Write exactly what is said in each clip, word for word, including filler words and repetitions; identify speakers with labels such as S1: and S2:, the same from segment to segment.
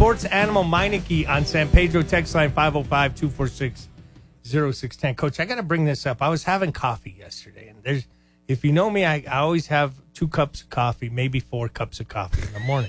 S1: Sports Animal Meineke on San Pedro. Text line five oh five, two four six, oh six one oh. Coach, I got to bring this up. I was having coffee yesterday, and there's, if you know me, I, I always have two cups of coffee, maybe four cups of coffee in the morning.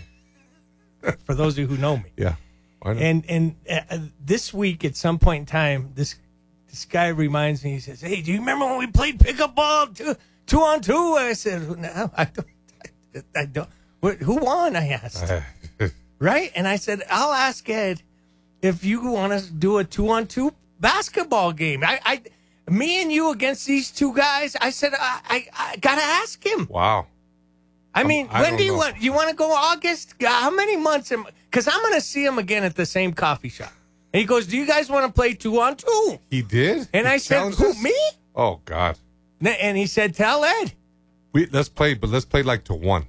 S1: For those of you who know me.
S2: Yeah.
S1: And and uh, this week, at some point in time, this this guy reminds me, he says, hey, do you remember when we played pickup ball two, two on two? I said, no, I don't. I, I don't. What, who won? I asked. Right? And I said, I'll ask Ed if you want to do a two on two basketball game. I, I, me and you against these two guys, I said, I, I, I got to ask him.
S2: Wow.
S1: I mean,
S2: I
S1: when do you
S2: know.
S1: want? You want to go August? How many months? Because I'm going to see him again at the same coffee shop. And he goes, do you guys want to play two on two?
S2: He did?
S1: And
S2: He
S1: I said,
S2: challenged
S1: who,
S2: us?
S1: me?
S2: Oh, God.
S1: And he said, tell Ed.
S2: We Let's play, but let's play like to one.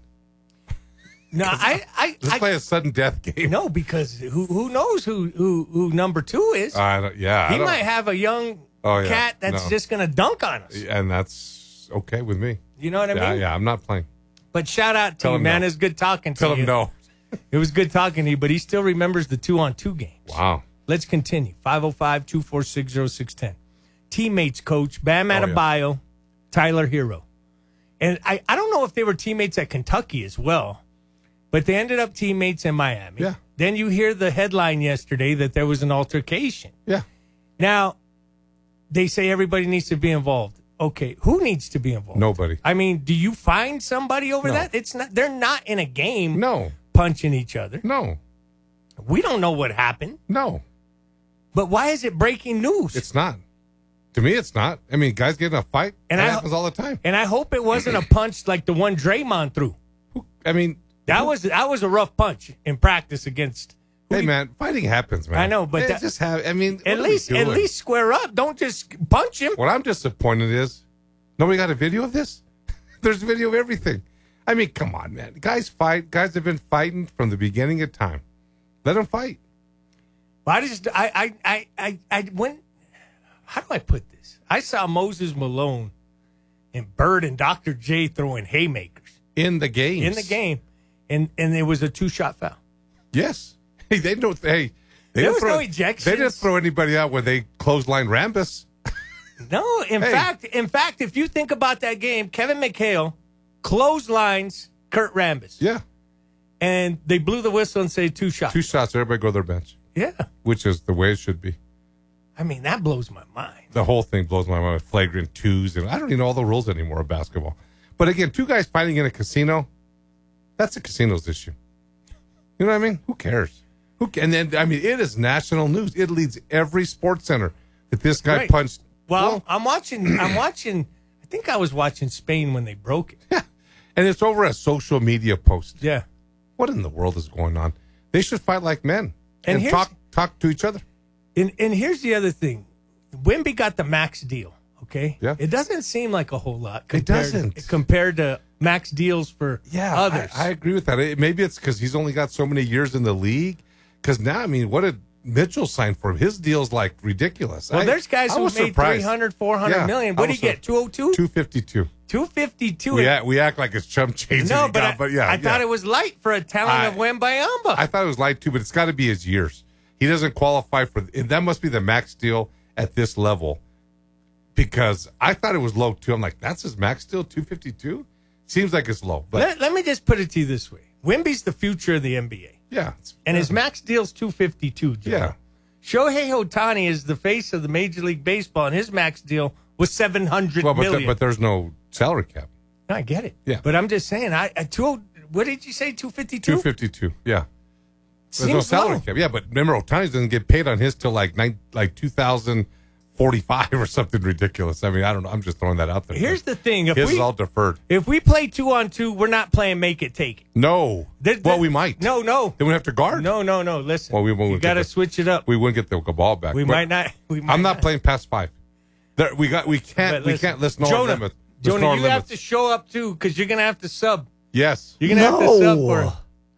S1: No, I, I,
S2: Let's
S1: I
S2: play a sudden death game.
S1: no, because who who knows who who, who number two is?
S2: I don't, yeah.
S1: he
S2: I don't,
S1: might have a young
S2: Oh, yeah.
S1: cat that's
S2: No.
S1: just going to dunk on us.
S2: And that's okay with me.
S1: You know what I
S2: Yeah,
S1: mean?
S2: yeah, I'm not playing.
S1: But shout out to
S2: Tell
S1: you,
S2: him
S1: man.
S2: no.
S1: It's good talking to
S2: Tell
S1: you.
S2: him no.
S1: It was good talking to you, but he still remembers the two on two games.
S2: Wow.
S1: Let's continue. five oh five, two four six, oh six one oh. Teammates coach, Bam
S2: Oh, yeah.
S1: Adebayo, Tyler Hero. And I, I don't know if they were teammates at Kentucky as well, but they ended up teammates in Miami.
S2: Yeah.
S1: Then you hear the headline yesterday that there was an altercation.
S2: Yeah.
S1: Now, they say everybody needs to be involved. Okay, who needs to be involved?
S2: Nobody.
S1: I mean, do you find somebody over
S2: No.
S1: that? It's not. They're not in a game
S2: No.
S1: punching each other.
S2: No.
S1: We don't know what happened.
S2: No.
S1: But why is it breaking news?
S2: It's not. To me, it's not. I mean, guys get in a fight.
S1: And
S2: that
S1: I-
S2: happens all the time.
S1: and I hope it wasn't a punch like the one Draymond threw.
S2: Who, I mean,
S1: That
S2: who-
S1: was that was a rough punch in practice against. who
S2: Hey,
S1: you-
S2: man, fighting happens, man.
S1: I know, but
S2: It
S1: that-
S2: just have. I mean, what
S1: At
S2: are we
S1: least at
S2: doing?
S1: least square up. Don't just punch him.
S2: What I'm disappointed is nobody got a video of this. There's a video of everything. I mean, come on, man. Guys fight. Guys have been fighting from the beginning of time. Let them fight.
S1: I just I I I I, I went. How do I put this? I saw Moses Malone and Bird and Doctor J throwing haymakers
S2: In the game.
S1: in the game, and and it was a two shot foul.
S2: Yes. Hey, they don't. Hey, they
S1: There
S2: didn't
S1: was
S2: throw,
S1: no
S2: They
S1: ejections.
S2: didn't throw anybody out when they clothesline Rambus.
S1: No, in
S2: Hey.
S1: fact, in fact, if you think about that game, Kevin McHale clotheslines Kurt Rambis,
S2: Yeah.
S1: and they blew the whistle and say two shots.
S2: Two shots. Everybody go to their bench,
S1: Yeah,
S2: which is the way it should be.
S1: I mean that blows my mind.
S2: The whole thing blows my mind with flagrant twos, and I don't even know all the rules anymore of basketball. But again, two guys fighting in a casino, that's a casino's issue. You know what I mean? Who cares? Who ca- And then, I mean, it is national news. It leads every sports center that this guy
S1: Right.
S2: punched.
S1: Well, I'm watching. I'm watching. I think I was watching Spain when they broke it.
S2: Yeah. And it's over a social media post.
S1: Yeah,
S2: What in the world is going on? They should fight like men
S1: And
S2: and,
S1: here's-
S2: talk talk to each other.
S1: and and here's the other thing: Wemby got the max deal. Okay,
S2: Yeah.
S1: it doesn't seem like a whole lot.
S2: It
S1: Compared,
S2: doesn't.
S1: compared to max deals for others.
S2: I, I agree with that. It, maybe it's because he's only got so many years in the league. Because now, I mean, what did Mitchell sign for him? His deal's like ridiculous.
S1: well,
S2: I-
S1: there's guys
S2: I
S1: who
S2: was
S1: made
S2: surprised.
S1: three hundred, four hundred
S2: Yeah,
S1: million.
S2: I
S1: What did
S2: was
S1: he get? two oh two?
S2: two fifty-two.
S1: two fifty-two.
S2: We act, we act like it's chump change.
S1: No,
S2: he
S1: but,
S2: got,
S1: I,
S2: but yeah,
S1: I
S2: yeah.
S1: thought it was light for a talent
S2: I-
S1: of Wembayamba.
S2: I thought it was light too, but it's got to be his years. He doesn't qualify for that. Must be the max deal at this level, because I thought it was low too. I'm like, that's his max deal, two fifty-two. Seems like it's low, but
S1: let, let me just put it to you this way: Wemby's the future of the N B A,
S2: yeah, it's,
S1: and his max deal's two fifty-two. Joe.
S2: yeah.
S1: Shohei Ohtani is the face of the Major League Baseball, and his max deal was seven hundred
S2: Well, but,
S1: million.
S2: the, but there's no salary cap.
S1: I get it.
S2: Yeah.
S1: But I'm just saying, I, I two, what did you say, two fifty-two?
S2: Two fifty-two. Yeah. There's no
S1: Seems
S2: salary
S1: low.
S2: cap. Yeah, but remember, Otani doesn't get paid on his till like nine, like two thousand forty-five or something ridiculous. I mean, I don't know. I'm just throwing that out there.
S1: Here's the thing: if
S2: his
S1: we
S2: is all deferred.
S1: if we play two on two, we're not playing make it take it.
S2: No.
S1: There-
S2: well,
S1: there-
S2: we might.
S1: No, no,
S2: Then we have to guard.
S1: no, no, no. Listen,
S2: Well, we won't
S1: you
S2: get
S1: got to
S2: the-
S1: switch it up.
S2: We wouldn't get the ball back.
S1: We
S2: But
S1: might not. We might
S2: I'm not playing past five. There, we got. We can't.
S1: But
S2: We can't. Let's know our
S1: Jonah,
S2: limit. Let's know
S1: Jonah,
S2: our
S1: you have
S2: limits.
S1: to show up too because you're gonna have to sub.
S2: Yes.
S1: You're gonna have to sub for
S3: No.
S1: it.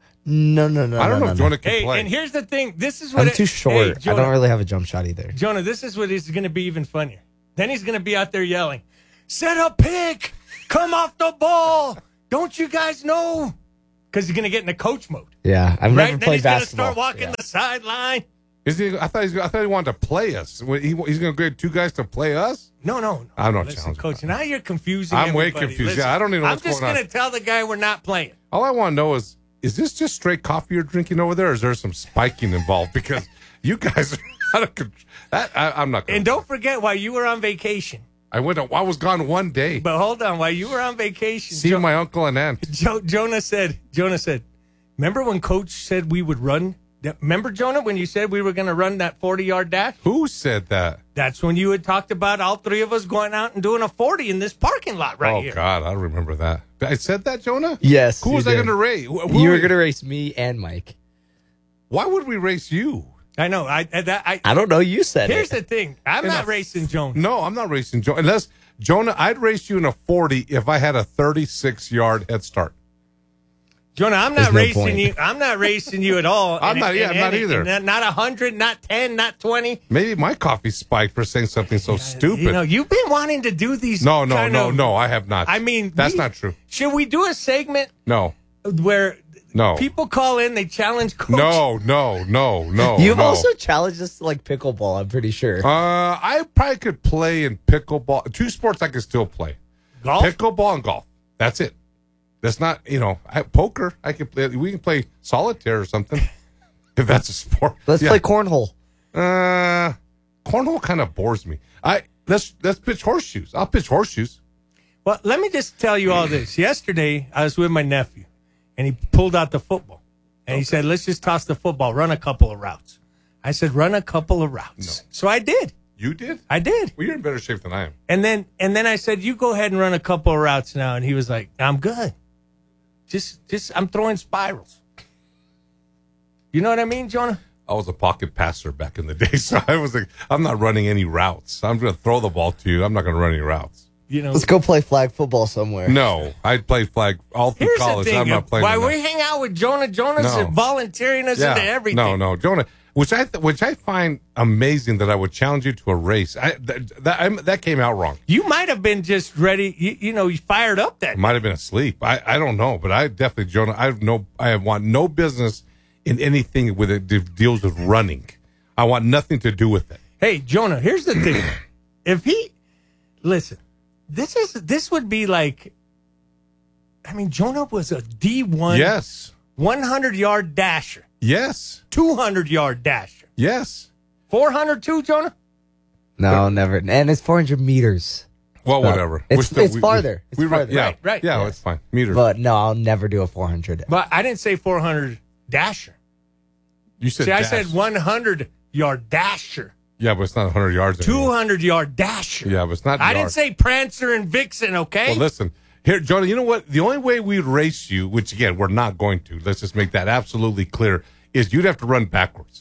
S3: No, no, no.
S2: I don't
S3: no,
S2: know if
S3: no,
S2: Jonah can
S1: Hey,
S2: play.
S1: and here's the thing. This is what
S3: I'm
S1: it-
S3: too short.
S1: Hey,
S3: I
S1: Jonah,
S3: don't really have a jump shot either.
S1: Jonah, this is what is going to be even funnier. Then he's going to be out there yelling, "Set a pick, come off the ball! Don't you guys know?" because he's going to get into coach mode.
S3: Yeah, I've
S1: Right?
S3: never
S1: Then
S3: played
S1: he's going to
S3: basketball.
S1: start walking
S3: Yeah.
S1: the sideline.
S2: Is he? I thought he's, I thought he wanted to play us. He, he's going to get two guys to play us.
S1: No, no, no.
S2: I'm not
S1: Listen,
S2: challenging.
S1: coach. Now you're confusing.
S2: I'm way
S1: everybody.
S2: confused.
S1: Listen,
S2: Yeah, I don't even know
S1: I'm
S2: what's
S1: just
S2: going on.
S1: to tell the guy we're not playing.
S2: All I want to know is, is this just straight coffee you're drinking over there, or is there some spiking involved? Because you guys are out of control. That, I, I'm not going
S1: And don't forget, while you were on vacation,
S2: I went. I was gone one day.
S1: but hold on, while you were on vacation,
S2: See
S1: Jo-
S2: my uncle and aunt.
S1: Jo- Jonah said, Jonah said, remember when Coach said we would run? Remember, Jonah, when you said we were going to run that forty-yard dash?
S2: Who said that?
S1: That's when you had talked about all three of us going out and doing a forty in this parking lot right
S2: oh
S1: here.
S2: God, I remember that. I said that, Jonah.
S3: Yes.
S2: Who
S3: you
S2: was I
S3: did.
S2: going to race? Who- who-
S3: You were going to race me and Mike.
S2: Why would we race you?
S1: I know. I, I, that, I
S3: I don't know. You said
S1: Here's
S3: it.
S1: the thing. I'm
S2: In
S1: not
S2: a-
S1: racing Jonah.
S2: No, I'm not racing Jonah. Unless Jonah, I'd race you in a forty if I had a thirty-six yard head start.
S1: Jonah, I'm
S3: There's
S1: not
S3: no
S1: racing
S3: point.
S1: you. I'm not racing you at all.
S2: I'm
S1: And-
S2: not- yeah,
S1: and-
S2: I'm not
S1: and-
S2: either.
S1: and Not a hundred, not ten, not twenty.
S2: Maybe my coffee spiked for saying something so stupid.
S1: You know, you've been wanting to do these.
S2: no, no,
S1: kind
S2: no,
S1: of-
S2: no. I have not.
S1: I mean,
S2: that's
S1: we-
S2: not true.
S1: Should we do a segment
S2: No,
S1: where
S2: no,
S1: people call in, they challenge Coach?
S2: no, no, no, no.
S3: You've
S2: no.
S3: also challenged us to like pickleball, I'm pretty sure.
S2: Uh, I probably could play in pickleball. Two sports I could still play:
S1: Golf?
S2: pickleball and golf. That's it. That's not, you know, I, poker. I could play. We can play solitaire or something if that's a sport.
S3: Let's
S2: Yeah.
S3: play cornhole.
S2: Uh, cornhole kind of bores me. I let's let's pitch horseshoes. I'll pitch horseshoes.
S1: Well, let me just tell you all this. Yesterday, I was with my nephew, and he pulled out the football. And he said, let's just toss the football, run a couple of routes. I said, run a couple of routes. So I did.
S2: You did?
S1: I did.
S2: Well, you're in better shape than I am.
S1: And then and then I said, you go ahead and run a couple of routes now. And he was like, I'm good. Just, just I'm throwing spirals. You know what I mean, Jonah?
S2: I was a pocket passer back in the day, so I was like, I'm not running any routes. I'm going to throw the ball to you. I'm not going to run any routes.
S1: You know.
S3: Let's go play flag football somewhere.
S2: No, I played flag all through
S1: Here's
S2: college.
S1: the thing.
S2: I'm not playing.
S1: Why
S2: in that.
S1: we hang out with Jonah, Jonah's
S2: No.
S1: volunteering us into everything.
S2: No, no, Jonah. Which I th- which I find amazing that I would challenge you to a race. I, th- that I'm, that came out wrong.
S1: You might have been just ready. You, you know, you fired up that.
S2: I might have been asleep. I, I don't know, but I definitely, Jonah. I have no. I want no business in anything with it that deals with running. I want nothing to do with it.
S1: Hey, Jonah, here's the thing. If he listen, this is this would be like. I mean, Jonah was a D one,
S2: Yes,
S1: one hundred yard dasher,
S2: yes,
S1: two hundred yard dasher,
S2: yes.
S1: four hundred two, Jonah.
S3: No, never. And it's four hundred meters.
S2: Well,
S3: No,
S2: whatever.
S3: it's-
S2: We're still-
S3: it's farther. It's
S2: we,
S3: farther.
S2: Yeah,
S1: Right, right.
S2: Yeah,
S3: Yeah.
S2: it's fine. Meter.
S3: But no, I'll never do a four hundred.
S1: But I didn't say four hundred dasher.
S2: you said.
S1: See, I
S2: dash.
S1: said one hundred yard dasher,
S2: Yeah, but it's not one hundred yards.
S1: two
S2: anymore.
S1: hundred yard dasher.
S2: Yeah, but it's not.
S1: I didn't
S2: yards.
S1: say Prancer and Vixen. Okay.
S2: Well, listen here, Jonah. You know what? The only way we'd race you, which again we're not going to. Let's just make that absolutely clear. Is you'd have to run backwards.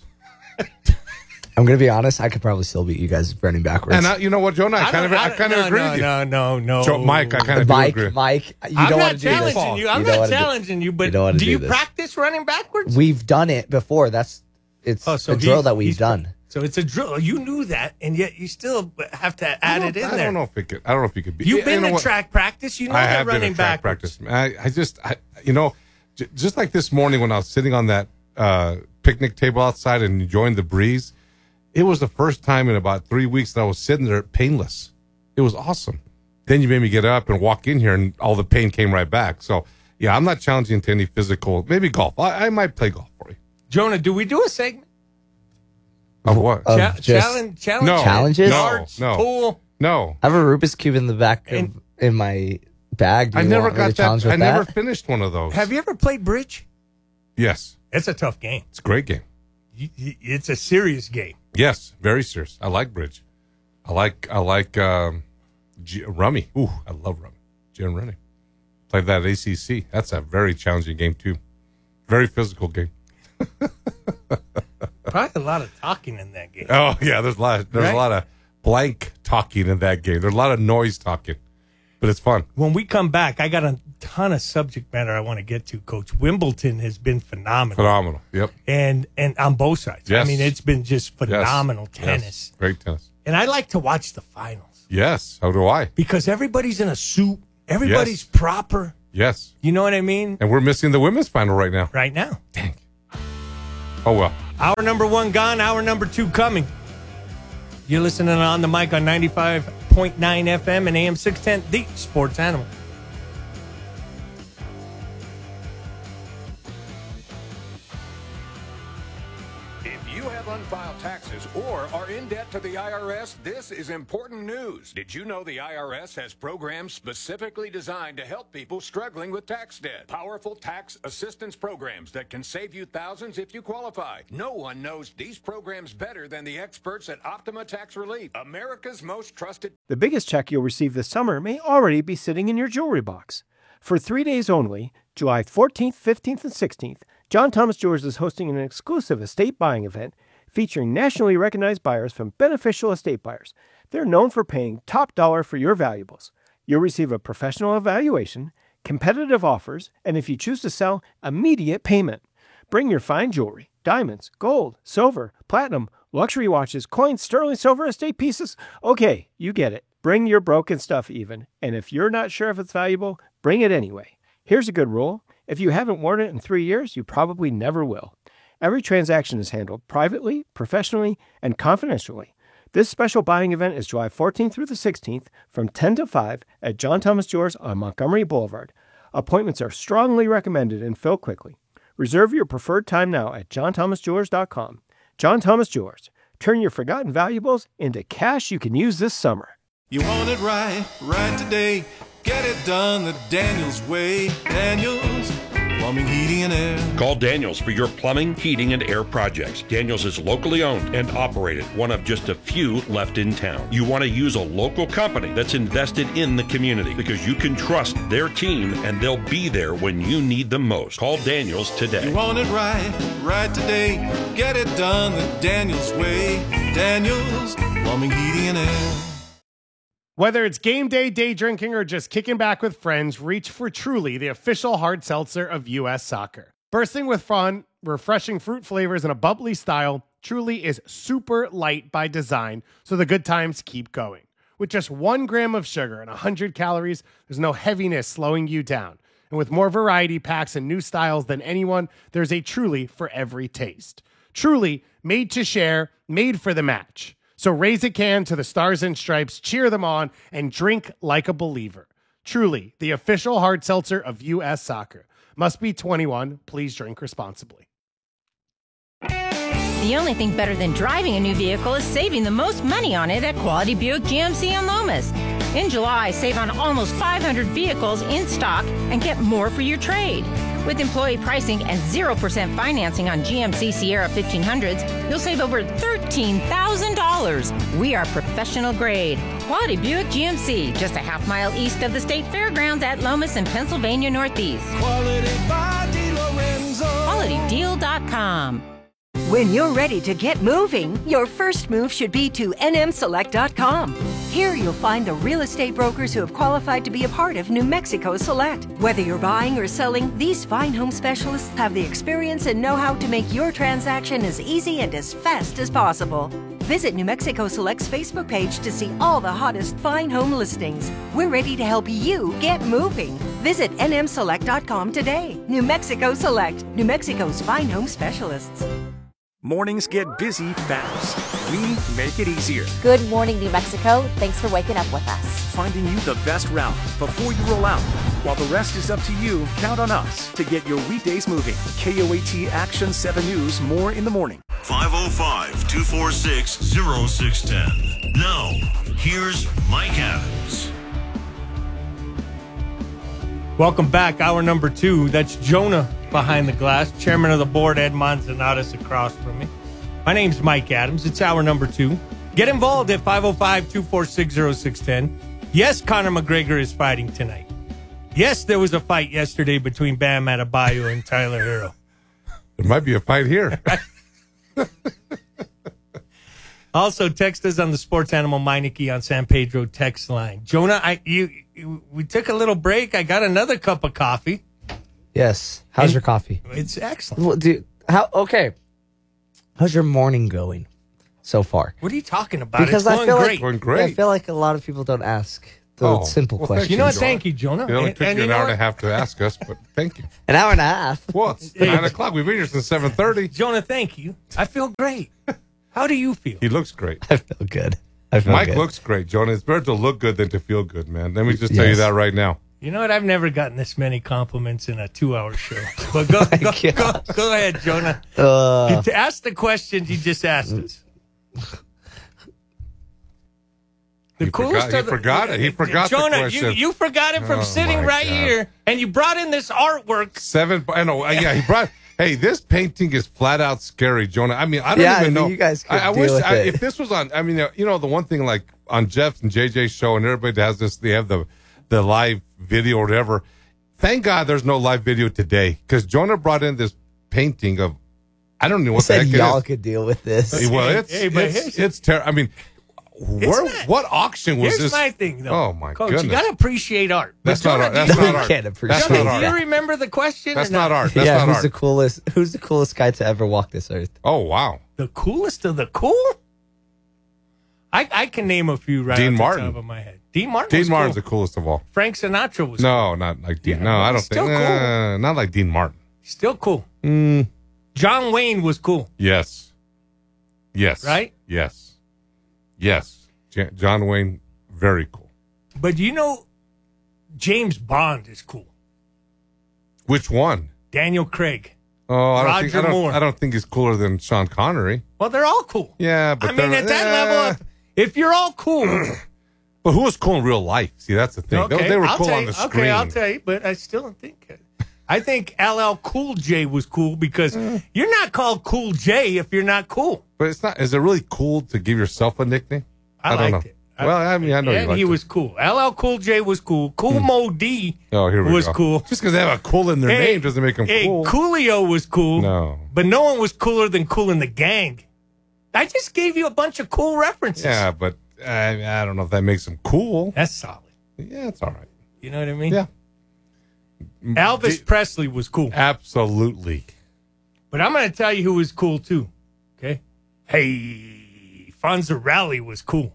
S3: I'm going to be honest. I could probably still beat you guys running backwards.
S2: And I, you know what, Jonah? I, kind of,
S1: don't-
S2: I
S1: don't-
S2: kind of
S1: no,
S2: agree
S1: no,
S2: with you.
S1: No, no, no,
S2: Jo- Mike, I kind of do
S3: Mike,
S2: agree.
S3: Mike, you
S1: I'm
S3: don't
S1: not
S3: want to do this.
S1: challenging you. I'm
S3: You don't
S1: not
S3: wanna do-
S1: challenging you,
S3: you
S1: but
S3: don't wanna
S1: do
S3: do
S1: you
S3: this.
S1: practice running backwards?
S3: We've done it before. That's it's
S1: Oh, so
S3: a drill
S1: he's-
S3: that we've
S1: he's-
S3: done.
S1: So it's a drill. You knew that, and yet you still have to
S2: I
S1: add
S2: don't-
S1: it in
S2: I
S1: there.
S2: don't know if it could. I don't know if you could be.
S1: You've
S2: you
S1: been
S2: know
S1: to
S2: what?
S1: track practice. You know
S2: I
S1: they're
S2: have been
S1: running
S2: in track
S1: backwards.
S2: practice. I, I just, I, you know, j- just like this morning when I was sitting on that uh, picnic table outside and enjoying the breeze, it was the first time in about three weeks that I was sitting there painless. It was awesome. Then you made me get up and walk in here, and all the pain came right back. So, yeah, I'm not challenging to any physical. Maybe golf. I, I might play golf for you.
S1: Jonah, do we do a segment?
S2: Of what?
S3: Of
S1: Cha-
S3: just-
S1: challenge, challenge,
S2: No.
S3: Challenges?
S2: No.
S1: darts,
S2: no.
S1: pool.
S2: No.
S3: I have a Rubik's Cube in the back of,
S1: And-
S3: in my bag. Do
S2: I
S3: you
S2: never
S3: want me to
S2: got
S3: challenge
S2: that.
S3: with
S2: I never
S3: that?
S2: finished one of those.
S1: Have you ever played bridge?
S2: Yes.
S1: It's a tough game.
S2: It's a great game.
S1: You- you- It's a serious game.
S2: Yes, very serious. I like bridge. I like I like um, G- rummy. Ooh, I love rummy. Gin running. Played that at A C C. That's a very challenging game too. Very physical game.
S1: Probably a lot of talking in that game.
S2: Oh yeah, there's a lot. There's
S1: Right?
S2: a lot of blank talking in that game. There's a lot of noise talking, but it's fun.
S1: When we come back, I got a ton of subject matter I want to get to, Coach. Wimbledon has been phenomenal.
S2: Phenomenal. Yep.
S1: And and on both sides.
S2: Yes.
S1: I mean, it's been just
S2: Yes.
S1: phenomenal
S2: Yes.
S1: tennis.
S2: Great tennis.
S1: And I like to watch the finals
S2: Yes. So do I.
S1: because everybody's in a suit. Everybody's
S2: Yes.
S1: proper.
S2: Yes.
S1: You know what I mean?
S2: And we're missing the women's final right now.
S1: Right now.
S2: Dang. Oh, well.
S1: Hour number one gone. Hour number two coming. You're listening on the mic on ninety-five point nine F M and A M six ten, the Sports Animal.
S4: Unfiled taxes or are in debt to the I R S, this is important news. Did you know the I R S has programs specifically designed to help people struggling with tax debt? Powerful tax assistance programs that can save you thousands if you qualify. No one knows these programs better than the experts at Optima Tax Relief, America's most trusted.
S5: The biggest check you'll receive this summer may already be sitting in your jewelry box. For three days only, July fourteenth, fifteenth, and sixteenth, John Thomas Jewelers is hosting an exclusive estate buying event featuring nationally recognized buyers from Beneficial Estate Buyers. They're known for paying top dollar for your valuables. You'll receive a professional evaluation, competitive offers, and if you choose to sell, immediate payment. Bring your fine jewelry, diamonds, gold, silver, platinum, luxury watches, coins, sterling silver, estate pieces. Okay, you get it. Bring your broken stuff even. And if you're not sure if it's valuable, bring it anyway. Here's a good rule. If you haven't worn it in three years, you probably never will. Every transaction is handled privately, professionally, and confidentially. This special buying event is July fourteenth through the sixteenth from ten to five at John Thomas Jewelers on Montgomery Boulevard. Appointments are strongly recommended and fill quickly. Reserve your preferred time now at john thomas jewelers dot com. John Thomas Jewelers. Turn your forgotten valuables into cash you can use this summer.
S6: You want it right, right today. Get it done the Daniels way. Daniels Plumbing, Heating, and Air.
S7: Call Daniels for your plumbing, heating, and air projects. Daniels is locally owned and operated, one of just a few left in town. You want to use a local company that's invested in the community because you can trust their team and they'll be there when you need them most. Call Daniels today.
S6: You want it right, right today. Get it done the Daniels way. Daniels Plumbing, Heating, and Air.
S8: Whether it's game day, day drinking, or just kicking back with friends, reach for Truly, the official hard seltzer of U S Soccer. Bursting with fun, refreshing fruit flavors, and a bubbly style, Truly is super light by design, so the good times keep going. With just one gram of sugar and one hundred calories, there's no heaviness slowing you down. And with more variety packs and new styles than anyone, there's a Truly for every taste. Truly, made to share, made for the match. So raise a can to the Stars and Stripes, cheer them on, and drink like a believer. Truly, the official hard seltzer of U S Soccer. Must be twenty-one. Please drink responsibly.
S9: The only thing better than driving a new vehicle is saving the most money on it at Quality Buick G M C on Lomas. In July, save on almost five hundred vehicles in stock and get more for your trade. With employee pricing and zero percent financing on G M C Sierra fifteen hundreds, you'll save over thirteen thousand dollars. We are professional grade. Quality Buick G M C, just a half mile east of the State Fairgrounds at Lomas in Pennsylvania Northeast.
S6: Quality by DeLorenzo.
S9: quality deal dot com.
S10: When you're ready to get moving, your first move should be to N M select dot com. Here you'll find the real estate brokers who have qualified to be a part of New Mexico Select. Whether you're buying or selling, these fine home specialists have the experience and know-how to make your transaction as easy and as fast as possible. Visit New Mexico Select's Facebook page to see all the hottest fine home listings. We're ready to help you get moving. Visit N M select dot com today. New Mexico Select, New Mexico's fine home specialists.
S11: Mornings get busy fast. We make it easier.
S12: Good morning, New Mexico. Thanks for waking up with us.
S11: Finding you the best route before you roll out. While the rest is up to you, count on us to get your weekdays moving. K O A T Action seven News, more in the morning.
S13: five oh five, two four six, oh six one oh. Now, here's Mike Adams.
S1: Welcome back. Hour number two. That's Jonah behind the glass. Chairman of the board, Ed Manzanares, across from me. My name's Mike Adams. It's hour number two. Get involved at five oh five, two four six, oh six one oh. Yes, Conor McGregor is fighting tonight. Yes, there was a fight yesterday between Bam Adebayo and Tyler Herro.
S2: There might be a fight here.
S1: Also, text us on the Sports Animal Meineke on San Pedro text line. Jonah, I you, you we took a little break. I got another cup of coffee.
S3: Yes. How's
S1: and
S3: your coffee?
S1: It's excellent.
S3: Well, dude, how? Okay. How's your morning going so far?
S1: What are you talking about?
S3: Because
S1: it's going
S3: I feel
S1: great.
S3: like
S2: Going great.
S3: I feel like a lot of people don't ask The
S2: Oh,
S3: simple
S2: well,
S3: question.
S2: thank
S1: You know what?
S2: Jonah.
S1: Thank you, Jonah.
S2: It only
S1: And-
S2: took
S1: and
S2: you
S1: you
S2: an
S1: know
S2: hour and a
S1: what?
S2: half to ask us, but thank you.
S3: An hour and a half.
S2: Well, it's nine o'clock. We've been here since seven thirty.
S1: Jonah, thank you. I feel great. How do you feel?
S2: He looks great.
S3: I feel good. I feel
S2: Mike
S3: good.
S2: looks great, Jonah. It's better to look good than to feel good, man. Let me just tell you
S3: Yes.
S2: that right now.
S1: You know what? I've never gotten this many compliments in a two-hour show. But go, go, go, go ahead, Jonah.
S3: Uh,
S1: To ask the questions you just asked us. The
S2: He
S1: coolest
S2: forgot- he
S1: of the-
S2: forgot it. He forgot the
S1: Jonah,
S2: question.
S1: you, you forgot it from
S2: Oh,
S1: sitting
S2: my
S1: right
S2: God.
S1: here, and you brought in this artwork.
S2: Seven. I know. Yeah, he brought. Hey, this painting is flat out scary, Jonah. I mean, I don't
S3: Yeah,
S2: even
S3: I
S2: know.
S3: mean, you guys could
S2: I, I
S3: deal
S2: wish
S3: with
S2: I,
S3: it.
S2: if this was on. I mean, you know, the one thing like on Jeff's and J J's show, and everybody has this. They have the the live video or whatever. Thank God there's no live video today because Jonah brought in this painting of. I don't know
S3: I
S2: what the
S3: said
S2: heck it
S3: y'all
S2: is.
S3: could deal with this.
S2: Well, it's
S1: Hey, but
S2: it's
S1: here's-
S2: it's terrible. I mean, where
S1: not-
S2: what auction was
S1: Here's
S2: this?
S1: my thing, though.
S2: Oh my
S1: Coach,
S2: goodness!
S1: you got to appreciate art. But
S2: That's not
S1: Jonah,
S2: art.
S1: do
S2: That's
S1: you-
S2: not
S3: You
S2: art.
S3: can't appreciate
S2: That's
S1: Jonah,
S2: not
S1: do
S2: art.
S1: you remember the question?
S2: That's
S1: or
S2: not art. That's
S3: yeah,
S2: not
S3: who's
S2: art.
S3: the coolest? Who's the coolest guy to ever walk this earth?
S2: Oh wow!
S1: The coolest of the cool? I, I can name a few right
S2: Dean
S1: off
S2: Martin.
S1: the top of my head. Dean Martin
S2: Dean
S1: was
S2: Martin's
S1: cool.
S2: the coolest of all.
S1: Frank Sinatra was
S2: No, not like Dean.
S1: Yeah,
S2: no, I don't
S1: he's still
S2: think.
S1: cool.
S2: uh, not like Dean Martin.
S1: still cool.
S2: Mm,
S1: John Wayne was cool.
S2: yes. Yes.
S1: Right?
S2: Yes. Yes. J- John Wayne, very cool.
S1: But you know, James Bond is cool.
S2: Which one?
S1: Daniel Craig.
S2: Oh, I don't
S1: Roger
S2: think I don't,
S1: Moore.
S2: I don't think he's cooler than Sean Connery.
S1: Well, they're all cool.
S2: Yeah, but
S1: I mean,
S2: they're-
S1: at that
S2: eh.
S1: level, of, if you're all cool,
S2: But who was cool in real life? See, that's the thing. They-
S1: okay,
S2: they were
S1: I'll
S2: cool
S1: tell
S2: on
S1: you,
S2: the screen.
S1: Okay, I'll tell you, but I still don't think. I think L L Cool J was cool because
S2: Mm.
S1: you're not called Cool J if you're not cool.
S2: But it's not. Is it really cool to give yourself a nickname?
S1: I,
S2: don't
S1: liked
S2: know.
S1: it.
S2: Well, I mean, I know
S1: yeah,
S2: you liked
S1: he
S2: it.
S1: was cool. L L Cool J was cool. Cool Mo D
S2: Oh, here we
S1: was
S2: go.
S1: cool.
S2: Just because they have a cool in their
S1: Hey,
S2: name doesn't make them
S1: hey,
S2: cool.
S1: Coolio was cool.
S2: No.
S1: But no one was cooler than Cool in the Gang. I just gave you a bunch of cool references.
S2: Yeah, but I, I don't know if that makes them cool.
S1: That's solid.
S2: Yeah, it's all right.
S1: You know what I mean?
S2: Yeah.
S1: Elvis
S2: D-
S1: Presley was cool.
S2: Absolutely.
S1: But I'm going to tell you who was cool too. Okay? Hey, Fonzarelli was cool.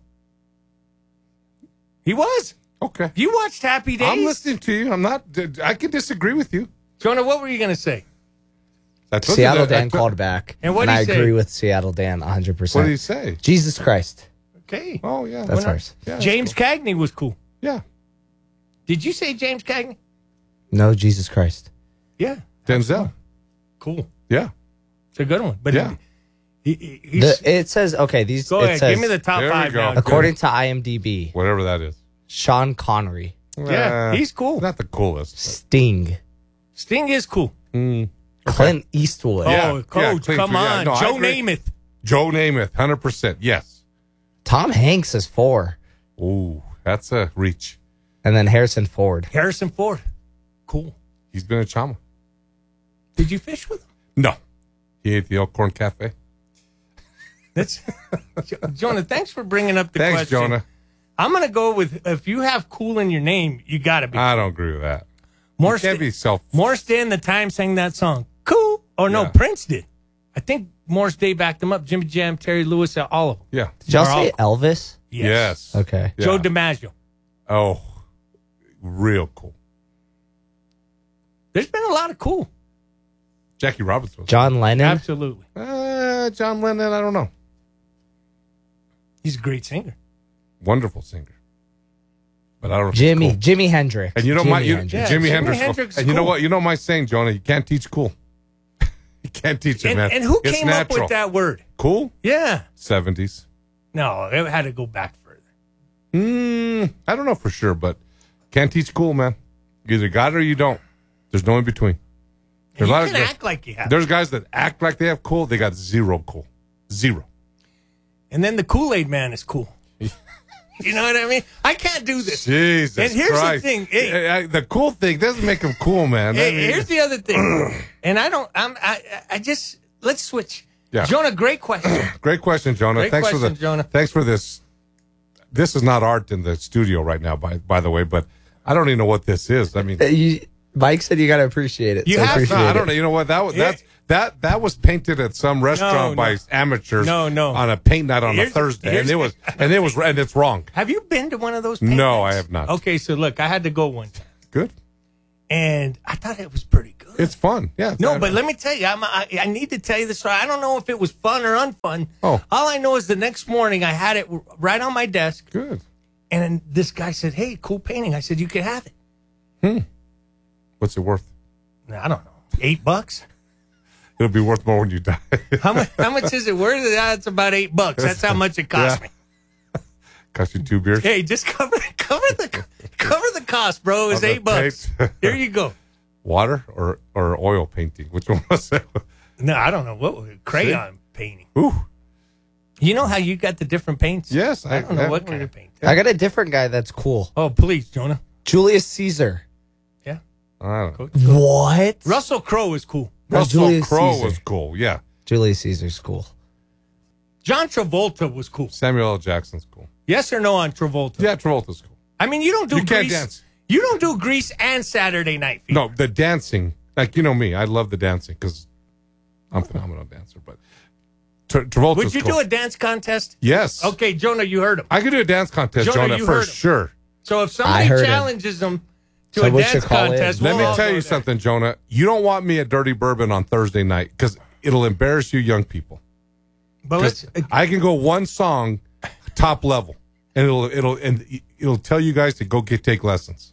S1: He was.
S2: Okay.
S1: You watched Happy Days?
S2: I'm listening to you. I'm not. I can disagree with you.
S1: Jonah, what were you going to say?
S2: I told you
S3: Seattle
S2: that- I
S3: Dan
S2: told-
S3: called back.
S1: And what'd
S3: I
S1: he say?
S3: agree with Seattle Dan one hundred percent.
S2: What did he say?
S3: Jesus Christ.
S1: Okay.
S2: Oh yeah,
S3: That's
S1: Why not?
S3: ours.
S2: Yeah, that's
S1: James Cagney was cool.
S2: Yeah.
S1: Did you say James Cagney?
S3: No, Jesus Christ.
S1: Yeah.
S2: Denzel.
S1: Cool.
S2: Yeah.
S1: It's a good one. But
S2: Yeah.
S1: he, he, he's,
S3: The, it says, okay, these.
S1: go
S3: it
S1: ahead.
S3: says,
S1: Give me the top
S2: There we
S1: five
S2: go.
S1: now.
S3: according to IMDb,
S2: Whatever that is.
S3: Sean Connery,
S1: Yeah,
S2: Uh,
S1: he's cool.
S2: Not the coolest.
S3: Sting,
S1: Sting is cool.
S3: Clint Eastwood,
S1: Oh,
S2: Yeah,
S1: Coach,
S2: yeah, Clint
S1: come
S2: Eastwood, yeah.
S1: on.
S2: No, I
S1: Joe
S2: agree.
S1: Namath.
S2: Joe Namath, hundred percent. Yes.
S3: Tom Hanks is four,
S2: Ooh, that's a reach.
S3: and then Harrison Ford.
S1: Harrison Ford. Cool.
S2: He's been a chama.
S1: Did you fish with him?
S2: No, he ate the Elkhorn Cafe.
S1: That's Jo- Jonah, thanks for bringing up the
S2: Thanks,
S1: question.
S2: Jonah.
S1: I'm going to go with if you have cool in your name, you got to be.
S2: I don't agree with that.
S1: Morris,
S2: You can't be self.
S1: Morris Day and the Time sang that song. Cool. Oh, no,
S2: Yeah.
S1: Prince did. I think Morris Day backed them up. Jimmy Jam, Terry Lewis, all of them.
S2: Yeah.
S3: Did y'all
S1: Are all
S3: say Elvis?
S2: Yes.
S3: Okay.
S2: Yeah.
S1: Joe DiMaggio.
S2: Oh, real cool.
S1: There's been a lot of cool.
S2: Jackie Robinson.
S3: John Lennon.
S1: Absolutely.
S2: Uh, John Lennon. I don't know.
S1: He's a great singer.
S2: Wonderful singer. But I don't know. if he's
S3: Jimmy
S2: cool.
S3: Jimi Hendrix.
S2: And you know
S3: Jimi
S2: my you,
S3: Hendrix.
S1: Yeah,
S2: Jimmy
S1: Jimi
S2: Hendrix.
S1: Hendrix is
S2: and you know
S1: cool.
S2: what? You know my saying, Jonah. You can't teach cool. You can't teach it,
S1: And,
S2: man.
S1: and who
S2: It's
S1: came up
S2: natural.
S1: with that word?
S2: Cool?
S1: Yeah.
S2: Seventies.
S1: No, it had to go back further.
S2: Mm, I don't know for sure, but can't teach cool, man. You either got it or you don't. There's no in between.
S1: You
S2: There's a lot
S1: can
S2: of
S1: act like you have.
S2: there's guys that act like they have cool. They got zero cool. Zero.
S1: And then the Kool-Aid man is cool. You know what I mean? I can't do this.
S2: Jesus
S1: And here's the
S2: Christ.
S1: thing. Hey-
S2: Eh, eh, the cool thing doesn't make him cool, man.
S1: Hey,
S2: I mean-
S1: here's the other thing. And I don't, I'm, I, I just, let's switch.
S2: Yeah.
S1: Jonah, great question.
S2: Great question, Jonah.
S1: Great
S2: thanks for
S1: question,
S2: the
S1: Jonah.
S2: Thanks for this. This is not art in the studio right now, by by the way, but I don't even know what this is. I mean,
S3: Uh, you- Mike said you got to appreciate it.
S1: You
S3: so
S1: have to.
S3: appreciate
S2: no, I
S3: it.
S2: don't know. You know what? That was-
S1: Yeah.
S2: that's that that was painted at some restaurant
S1: No,
S2: by
S1: no.
S2: amateurs.
S1: No, no.
S2: On a paint night on
S1: Here's-
S2: a Thursday,
S1: here's-
S2: and it was and it was and it's wrong.
S1: Have you been to one of those paint
S2: No,
S1: nights?
S2: I have not.
S1: Okay, so look, I had to go one time.
S2: Good.
S1: And I thought it was pretty good.
S2: It's fun. Yeah.
S1: No,
S2: I-
S1: but let me tell you, I'm, I, I need to tell you this story. I don't know if it was fun or unfun.
S2: Oh.
S1: All I know is the next morning I had it right on my desk.
S2: Good.
S1: And then this guy said, hey, cool painting. I said, you can have it.
S2: Hmm. What's it worth?
S1: I don't know. Eight bucks?
S2: It'll be worth more when you die.
S1: How much, how much is it worth? Ah, it's about eight bucks. That's how much it cost
S2: Yeah.
S1: me.
S2: Cost you two beers.
S1: Hey, just cover cover the cover the cost, bro. It was
S2: Of the
S1: eight bucks.
S2: paint.
S1: Here you go.
S2: Water or or oil painting? Which one was it?
S1: No, I don't know. What was it? Crayon painting.
S2: Ooh.
S1: You know how you got the different paints?
S2: Yes,
S1: I,
S2: I-
S1: don't know
S2: I-
S1: what kind of paint.
S3: I got a different guy that's cool.
S1: Oh, please, Jonah.
S3: Julius Caesar.
S1: Yeah.
S2: I don't know.
S3: What?
S1: Russell Crowe is cool.
S2: Russell
S3: Julius
S2: Crowe
S3: Caesar.
S2: was cool. Yeah.
S3: Julius Caesar's cool.
S1: John Travolta was cool.
S2: Samuel L. Jackson's cool.
S1: Yes or no on Travolta?
S2: Yeah, Travolta's cool.
S1: I mean, you don't do
S2: You can't
S1: Grease.
S2: dance.
S1: You don't do Grease and Saturday Night Fever.
S2: No, the dancing. Like, you know me. I love the dancing because I'm a phenomenal dancer. But Tra- Travolta's
S1: Would you
S2: cool.
S1: do a dance contest?
S2: Yes.
S1: Okay, Jonah, you heard him.
S2: I could do a dance contest,
S1: Jonah,
S2: Jonah,
S1: you
S2: for
S1: heard him.
S2: sure.
S1: So if
S3: I
S1: somebody
S3: heard him.
S1: challenges them to
S3: So
S1: a
S3: we
S1: dance
S3: should call in.
S1: contest,
S2: Let
S1: we'll
S2: me
S1: all
S2: tell
S1: go
S2: you
S1: there.
S2: something, Jonah. You don't want me at Dirty Bourbon on Thursday night because it'll embarrass you young people.
S1: But let's,
S2: 'Cause I can go one song top level, and it'll it'll and it'll tell you guys to go get take lessons.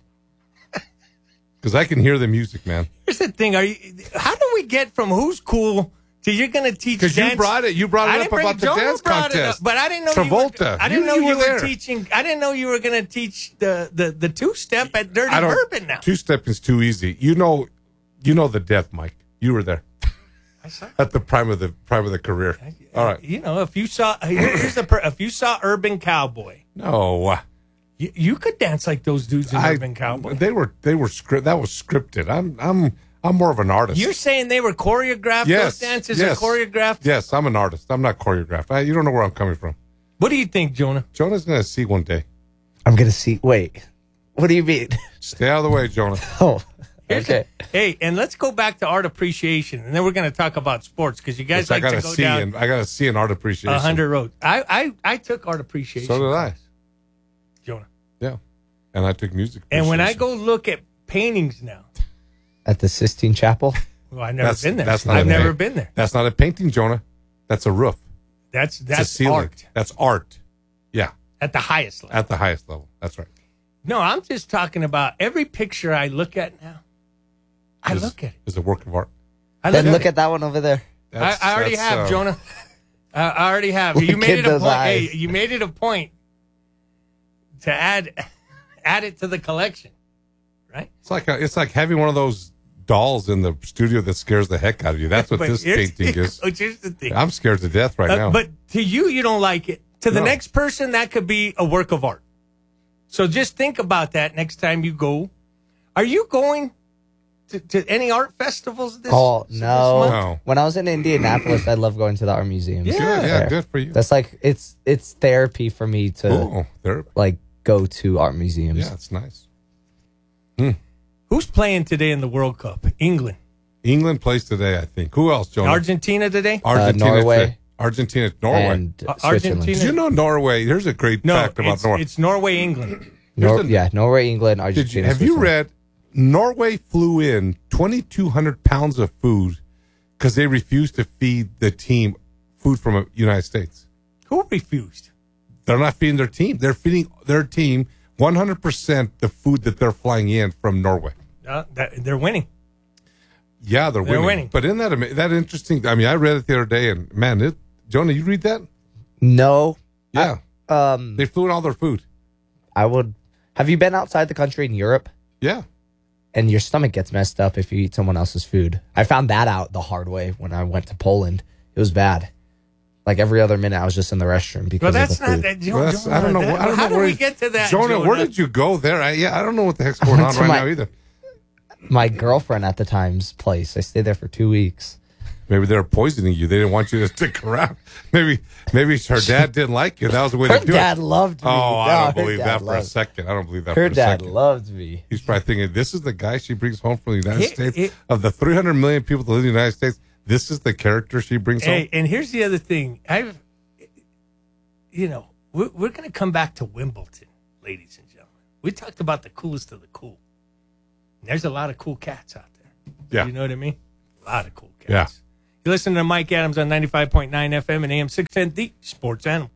S2: Because I can hear the music, man.
S1: here's the thing: Are you? How do we get from who's cool to you're going to teach?
S2: Because you
S1: dance?
S2: brought it, you brought
S1: I
S2: it
S1: didn't
S2: up
S1: bring-
S2: about the
S1: Jonah
S2: dance
S1: brought it up,
S2: contest.
S1: but I didn't know
S2: Travolta.
S1: You were, I didn't
S2: You-
S1: know
S2: you
S1: you,
S2: were
S1: were,
S2: there.
S1: teaching. I didn't know you were going to teach the the the two step at Dirty
S2: I don't.
S1: Bourbon. Now
S2: Two step is too easy. You know, you know the death, Mike. You were there
S1: I saw.
S2: at the prime of the prime of the career. All right.
S1: You know, if you saw here's the per, if you saw Urban Cowboy,
S2: No, uh,
S1: you, you could dance like those dudes in
S2: I,
S1: Urban Cowboy.
S2: they were they were script. That was scripted. I'm I'm I'm more of an artist.
S1: You're saying they were choreographed?
S2: yes,
S1: Those dances
S2: yes.
S1: are choreographed?
S2: Yes, I'm an artist. I'm not choreographed. I, you don't know where I'm coming from.
S1: What do you think, Jonah?
S2: Jonah's going to see one day.
S3: I'm gonna see. Wait. What do you mean?
S2: Stay out of the way, Jonah.
S3: Oh.
S1: Here's
S3: Okay.
S1: the- hey, and let's go back to art appreciation, and then we're going to talk about sports because you guys
S2: Yes, I
S1: like
S2: got
S1: to
S2: to
S1: go
S2: see
S1: down
S2: and I got to see an art appreciation.
S1: a hundred roads. I, I I took art appreciation.
S2: So did I.
S1: class, Jonah.
S2: Yeah, and I took music.
S1: And when I
S2: appreciation.
S1: go look at paintings now,
S3: At the Sistine Chapel.
S1: well, I've never
S2: That's-
S1: been there.
S2: that's not
S1: I've
S2: a
S1: never
S2: paint-
S1: been there.
S2: That's not a painting, Jonah. That's a roof.
S1: That's
S2: It's a
S1: that's
S2: ceiling.
S1: art
S2: That's art. Yeah,
S1: at the highest level.
S2: at the highest level. That's right.
S1: No, I'm just talking about every picture I look at now. I
S2: Is-
S1: look at it.
S2: Is a work of art.
S1: I
S3: Then
S1: look
S3: look
S1: at,
S3: at that one over there.
S1: I,
S2: That's-
S1: I already
S2: that's,
S1: have,
S2: uh,
S1: Jonah. I, I already have.
S3: Look
S1: You made
S3: at
S1: it a
S3: those
S1: point.
S3: eyes.
S1: Hey, you made it a point to add add it to the collection, right?
S2: It's like a, it's like having one of those dolls in the studio that scares the heck out of you. That's what
S1: But
S2: this
S1: here's-
S2: painting is.
S1: Coach, here's the thing.
S2: I'm scared to death right
S1: Uh,
S2: now.
S1: But to you, you don't like it. To the
S2: No.
S1: next person, that could be a work of art. So just think about that next time you go. Are you going to, to any art festivals this,
S3: Oh
S1: this
S3: no.
S1: month?
S2: No.
S3: When I was in Indianapolis, I love going to the art museums.
S1: Yeah.
S2: Good, yeah,
S3: There.
S2: good for you.
S3: That's like it's it's therapy for me to
S2: Oh, there.
S3: like go to art museums.
S2: Yeah, it's nice.
S1: Who's playing today in the World Cup? England.
S2: England plays today, I think. Who else, Jonah?
S1: Argentina today?
S2: Argentina.
S3: Norway.
S2: today. Argentina. Norway.
S3: And
S1: Uh,
S3: Switzerland.
S1: Argentina-
S2: Did you know Norway? Here's a great
S1: No,
S2: fact about
S1: it's,
S2: Norway.
S1: it's Norway, England.
S3: Nor-
S2: Here's a-
S3: yeah, Norway, England, Argentina.
S2: Did you, have you
S3: Switzerland.
S2: read Norway flew in twenty-two hundred pounds of food because they refused to feed the team food from the United States?
S1: Who refused?
S2: They're not feeding their team. They're feeding their team one hundred percent the food that they're flying in from Norway.
S1: Uh, that, they're winning.
S2: Yeah, they're,
S1: They're
S2: winning.
S1: winning.
S2: But isn't that ama- that interesting? I mean, I read it the other day, and man, it, Jonah, you read that?
S3: No.
S2: Yeah,
S3: Um,
S2: they flew in all their food.
S3: I would. Have you been outside the country in Europe?
S2: Yeah,
S3: And your stomach gets messed up if you eat someone else's food. I found that out the hard way when I went to Poland. It was bad. Like every other minute, I was just in the restroom because
S1: Well,
S3: of
S1: that's
S3: the
S1: not
S3: food.
S1: that.
S2: Well, that's- I don't know.
S1: That-
S2: I don't
S1: how
S2: know
S1: did
S2: where
S1: we
S2: you-
S1: get to that,
S2: Jonah,
S1: Jonah?
S2: where did you go there? I, yeah, I don't know what the heck's going on
S3: to
S2: right
S3: my-
S2: now either.
S3: My girlfriend at the time's place. I stayed there for two weeks.
S2: Maybe they were poisoning you. They didn't want you to stick around. Maybe, maybe her dad didn't like you. That was the way
S3: Her
S2: to do
S3: dad
S2: it.
S3: loved me.
S2: Oh,
S3: No,
S2: I don't
S3: her
S2: believe
S3: dad
S2: that for a
S3: loved-
S2: second. I don't believe that
S3: Her
S2: for a
S3: dad
S2: second.
S3: loved me.
S2: He's probably thinking, this is the guy she brings home from the United
S1: It-
S2: States.
S1: it-
S2: of the three hundred million people that live in the United States, This is the character she brings
S1: Hey,
S2: home.
S1: and here's the other thing. I've, you know, we're, we're going to come back to Wimbledon, ladies and gentlemen. We talked about the coolest of the cool. And there's a lot of cool cats out there.
S2: Yeah.
S1: You know what I mean? A lot of cool cats.
S2: Yeah.
S1: You listen to Mike Adams on ninety-five point nine F M and A M six ten, the Sports Animal.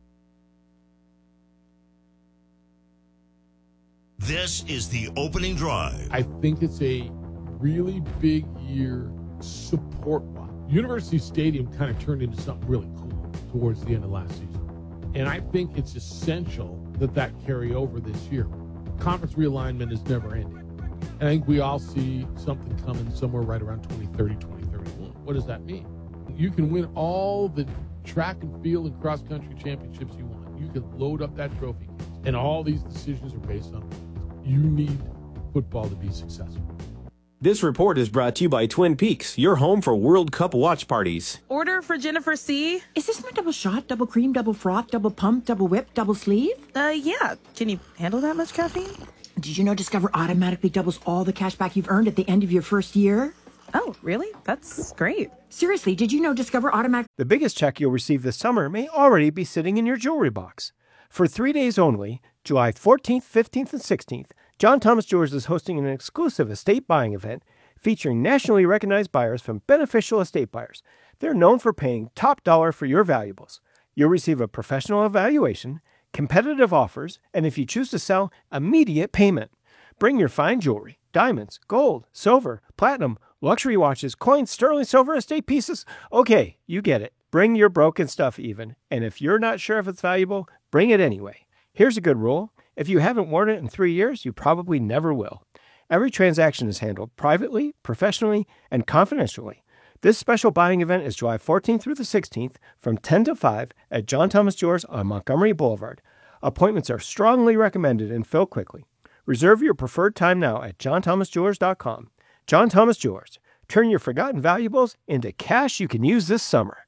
S13: This is the opening drive.
S14: I think it's a really big year support-wise. University Stadium kind of turned into something really cool towards the end of last season. And I think it's essential that that carry over this year. Conference realignment is never ending. And I think we all see something coming somewhere right around twenty thirty, twenty thirty-one. What does that mean? You can win all the track and field and cross-country championships you want. You can load up that trophy case. And all these decisions are based on you need football to be successful.
S15: This report is brought to you by Twin Peaks, your home for World Cup watch parties.
S16: Order for Jennifer C.
S17: Is this my double shot, double cream, double froth, double pump, double whip, double sleeve?
S16: Uh, yeah. Can you handle that much caffeine?
S17: Did you know Discover automatically doubles all the cash back you've earned at the end of your first year?
S16: Oh, really? That's great.
S17: Seriously, did you know Discover automatically...
S5: The biggest check you'll receive this summer may already be sitting in your jewelry box. For three days only, July fourteenth, fifteenth, and sixteenth, John Thomas Jewelers is hosting an exclusive estate buying event featuring nationally recognized buyers from Beneficial Estate Buyers. They're known for paying top dollar for your valuables. You'll receive a professional evaluation, competitive offers, and if you choose to sell, immediate payment. Bring your fine jewelry, diamonds, gold, silver, platinum, luxury watches, coins, sterling silver, estate pieces. Okay, you get it. Bring your broken stuff even, and if you're not sure if it's valuable, bring it anyway. Here's a good rule. If you haven't worn it in three years, you probably never will. Every transaction is handled privately, professionally, and confidentially. This special buying event is July fourteenth through the sixteenth from ten to five at John Thomas Jewelers on Montgomery Boulevard. Appointments are strongly recommended and fill quickly. Reserve your preferred time now at john thomas jewelers dot com. John Thomas Jewelers. Turn your forgotten valuables into cash you can use this summer.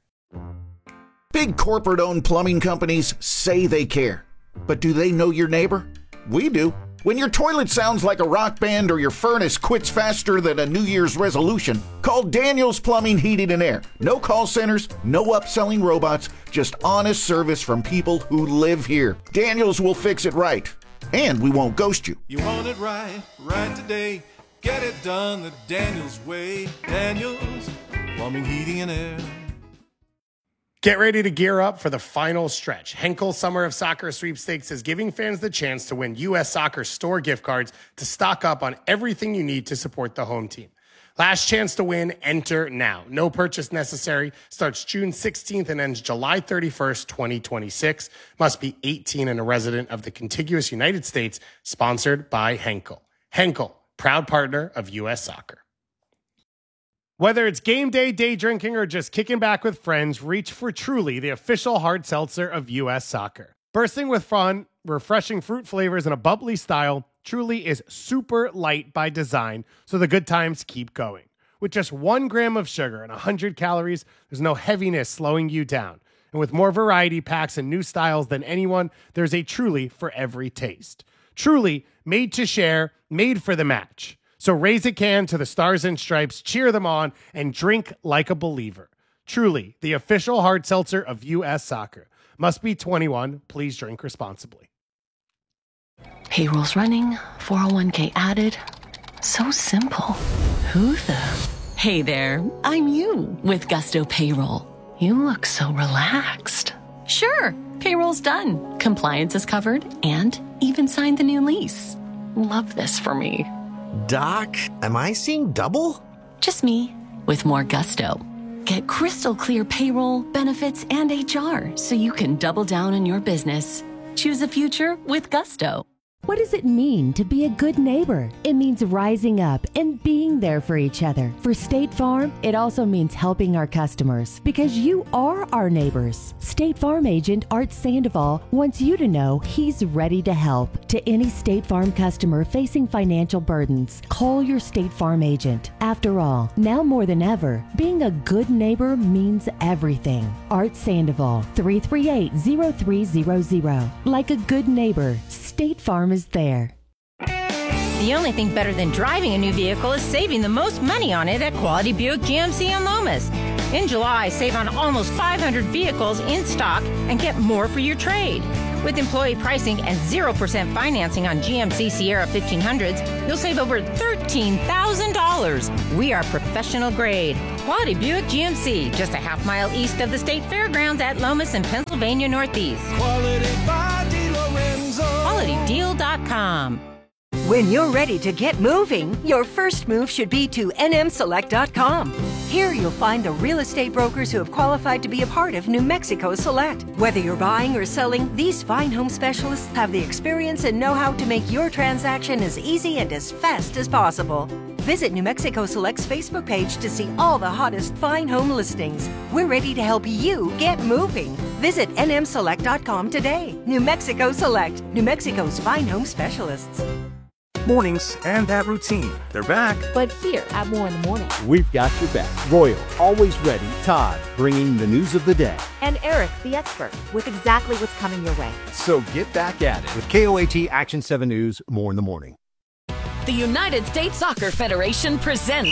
S18: Big corporate-owned plumbing companies say they care. But do they know your neighbor? We do. When your toilet sounds like a rock band or your furnace quits faster than a New Year's resolution, call Daniels Plumbing, Heating, and Air. No call centers, no upselling robots, just honest service from people who live here. Daniels will fix it right, and we won't ghost you.
S6: You want it right, right today. Get it done the Daniels way. Daniels Plumbing, Heating, and Air.
S8: Get ready to gear up for the final stretch. Henkel Summer of Soccer Sweepstakes is giving fans the chance to win U S Soccer store gift cards to stock up on everything you need to support the home team. Last chance to win, enter now. No purchase necessary. Starts June sixteenth and ends July thirty-first, twenty twenty-six. Must be eighteen and a resident of the contiguous United States. Sponsored by Henkel. Henkel, proud partner of U S Soccer. Whether it's game day, day drinking, or just kicking back with friends, reach for Truly, the official hard seltzer of U S Soccer. Bursting with fun, refreshing fruit flavors, and a bubbly style, Truly is super light by design, so the good times keep going. With just one gram of sugar and one hundred calories, there's no heaviness slowing you down. And with more variety packs and new styles than anyone, there's a Truly for every taste. Truly, made to share, made for the match. So raise a can to the Stars and Stripes, cheer them on, and drink like a believer. Truly, the official hard seltzer of U S Soccer. Must be twenty-one. Please drink responsibly.
S19: Payroll's running, four oh one k added. So simple. Who the? Hey there, I'm you with Gusto Payroll. You look so relaxed. Sure, payroll's done. Compliance is covered and even signed the new lease. Love this for me.
S20: Doc, am I seeing double?
S19: Just me, with more gusto. Get crystal clear payroll, benefits, and H R so you can double down on your business. Choose a future with gusto.
S21: What does it mean to be a good neighbor? It means rising up and being there for each other. For State Farm, it also means helping our customers because you are our neighbors. State Farm agent Art Sandoval wants you to know he's ready to help. To any State Farm customer facing financial burdens, call your State Farm agent. After all, now more than ever, being a good neighbor means everything. Art Sandoval, three three eight, zero three zero zero. Like a good neighbor, State Farm is there.
S9: The only thing better than driving a new vehicle is saving the most money on it at Quality Buick G M C on Lomas. In July, save on almost five hundred vehicles in stock and get more for your trade. With employee pricing and zero percent financing on G M C Sierra fifteen hundreds, you'll save over thirteen thousand dollars. We are professional grade. Quality Buick G M C, just a half mile east of the State Fairgrounds at Lomas and Pennsylvania Northeast.
S6: Quality by DeLorenzo.
S9: quality deal dot com.
S10: When you're ready to get moving, your first move should be to N M select dot com. Here you'll find the real estate brokers who have qualified to be a part of New Mexico Select. Whether you're buying or selling, these fine home specialists have the experience and know-how to make your transaction as easy and as fast as possible. Visit New Mexico Select's Facebook page to see all the hottest fine home listings. We're ready to help you get moving. Visit N M select dot com today. New Mexico Select, New Mexico's fine home specialists.
S11: Mornings and that routine. They're back.
S12: But here at More in the Morning.
S4: We've got your back. Royal, always ready. Todd, bringing the news of the day.
S12: And Eric, the expert, with exactly what's coming your way.
S4: So get back at it with K O A T Action seven News, More in the Morning.
S19: The United States Soccer Federation presents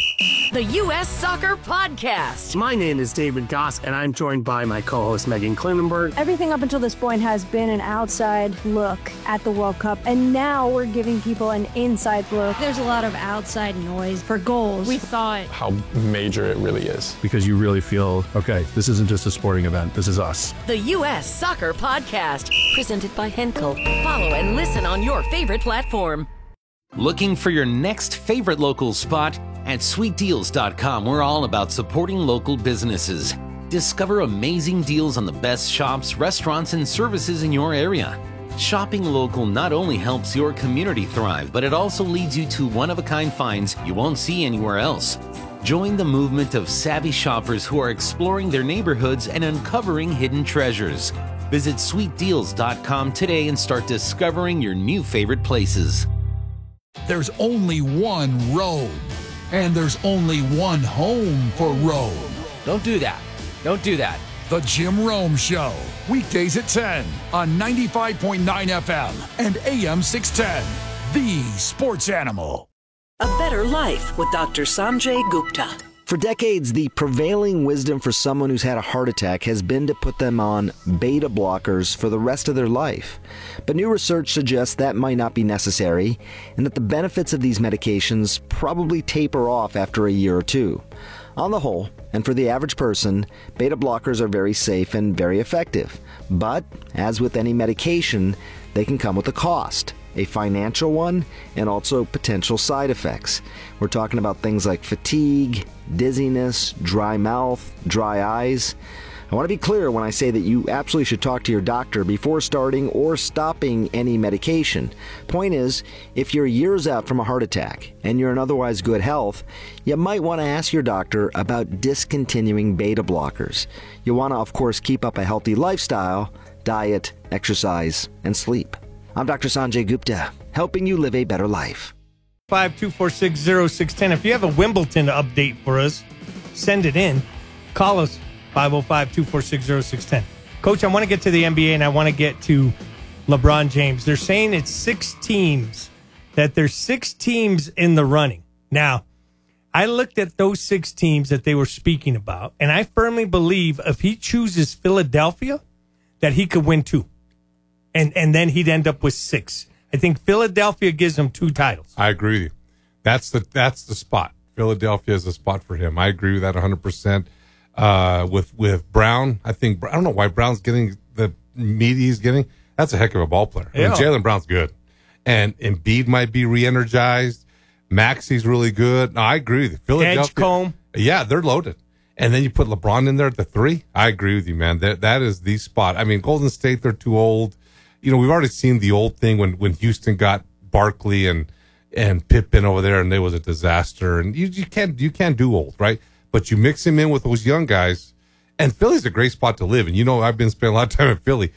S19: the U S Soccer Podcast.
S22: My name is David Goss, and I'm joined by my co-host Megan Klinenberg.
S23: Everything up until this point has been an outside look at the World Cup, and now we're giving people an inside look. There's a lot of outside noise for goals. We thought
S24: how major it really is, because you really feel, okay, this isn't just a sporting event, this is us.
S19: The U S Soccer Podcast, presented by Henkel. Follow and listen on your favorite platform.
S25: Looking for your next favorite local spot? At sweet deals dot com, we're all about supporting local businesses. Discover amazing deals on the best shops, restaurants, and services in your area. Shopping local not only helps your community thrive, but it also leads you to one-of-a-kind finds you won't see anywhere else. Join the movement of savvy shoppers who are exploring their neighborhoods and uncovering hidden treasures. Visit sweet deals dot com today and start discovering your new favorite places.
S26: There's only one road. And there's only one home for Rome.
S27: Don't do that. Don't do that.
S26: The Jim Rome Show. Weekdays at ten on ninety-five point nine F M and A M six ten. The Sports Animal.
S28: A better life with Doctor Sanjay Gupta.
S20: For decades, the prevailing wisdom for someone who's had a heart attack has been to put them on beta blockers for the rest of their life. But new research suggests that might not be necessary, and that the benefits of these medications probably taper off after a year or two. On the whole, and for the average person, beta blockers are very safe and very effective. But, as with any medication, they can come with a cost. A financial one, and also potential side effects. We're talking about things like fatigue, dizziness, dry mouth, dry eyes. I want to be clear when I say that you absolutely should talk to your doctor before starting or stopping any medication. Point is, if you're years out from a heart attack and you're in otherwise good health, you might want to ask your doctor about discontinuing beta blockers. You want to, of course, keep up a healthy lifestyle, diet, exercise, and sleep. I'm Doctor Sanjay Gupta, helping you live a better life.
S1: five two four six zero six one zero. If you have a Wimbledon update for us, send it in. Call us, five oh five, two four six, zero six one zero. Coach, I want to get to the N B A, and I want to get to LeBron James. They're saying it's six teams, that there's six teams in the running. Now, I looked at those six teams that they were speaking about, and I firmly believe if he chooses Philadelphia, that he could win two. And and then he'd end up with six. I think Philadelphia gives him two titles.
S2: I agree with you. That's the that's the spot. Philadelphia is the spot for him. I agree with that one hundred percent. Uh, with with Brown, I think I don't know why Brown's getting the media he's getting. That's a heck of a ball player.
S1: Yeah.
S2: I mean, Jaylen Brown's good, and Embiid might be re-energized. Maxi's really good. No, I agree with you. Philadelphia,
S1: Edgecombe.
S2: Yeah, they're loaded. And then you put LeBron in there at the three. I agree with you, man. That that is the spot. I mean, Golden State, they're too old. You know, we've already seen the old thing when, when Houston got Barkley and and Pippen over there, and there was a disaster. And you, you can't you can't do old, right? But you mix him in with those young guys, and Philly's a great spot to live. And you know, I've been spending a lot of time in Philly.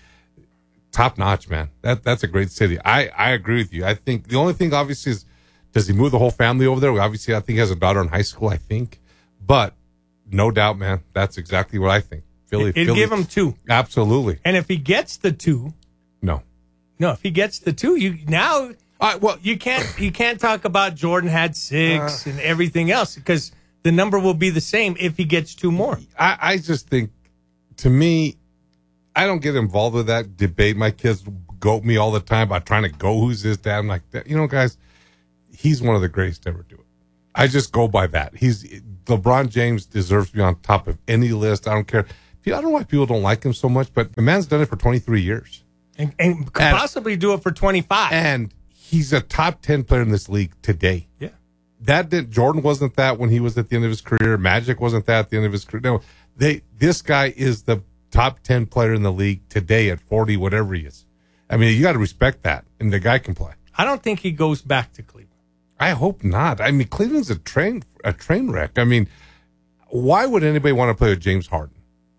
S2: Top notch, man. That that's a great city. I, I agree with you. I think the only thing, obviously, is does he move the whole family over there? Obviously, I think he has a daughter in high school. I think, but no doubt, man, that's exactly what I think. Philly,
S1: It'd
S2: Philly,
S1: give him two.
S2: Absolutely.
S1: And if he gets the two.
S2: No,
S1: no. If he gets the two, you now uh, well you can't you can't talk about Jordan had six uh, and everything else because the number will be the same if he gets two more.
S2: I, I just think, to me, I don't get involved with that debate. My kids goat me all the time about trying to go who's his dad. I'm like, you know, guys, he's one of the greatest to ever do it. I just go by that. He's LeBron James deserves to be on top of any list. I don't care. I don't know why people don't like him so much, but the man's done it for twenty-three years.
S1: And, and could
S2: And-
S1: possibly do it for twenty-five.
S2: And he's a top ten player in this league today.
S1: Yeah.
S2: That did Jordan wasn't that when he was at the end of his career. Magic wasn't that at the end of his career. No, they this guy is the top ten player in the league today at forty, whatever he is. I mean, you got to respect that, and the guy can play.
S1: I don't think he goes back to Cleveland.
S2: I hope not. I mean, Cleveland's a train a train wreck. I mean, why would anybody want to play with James Harden?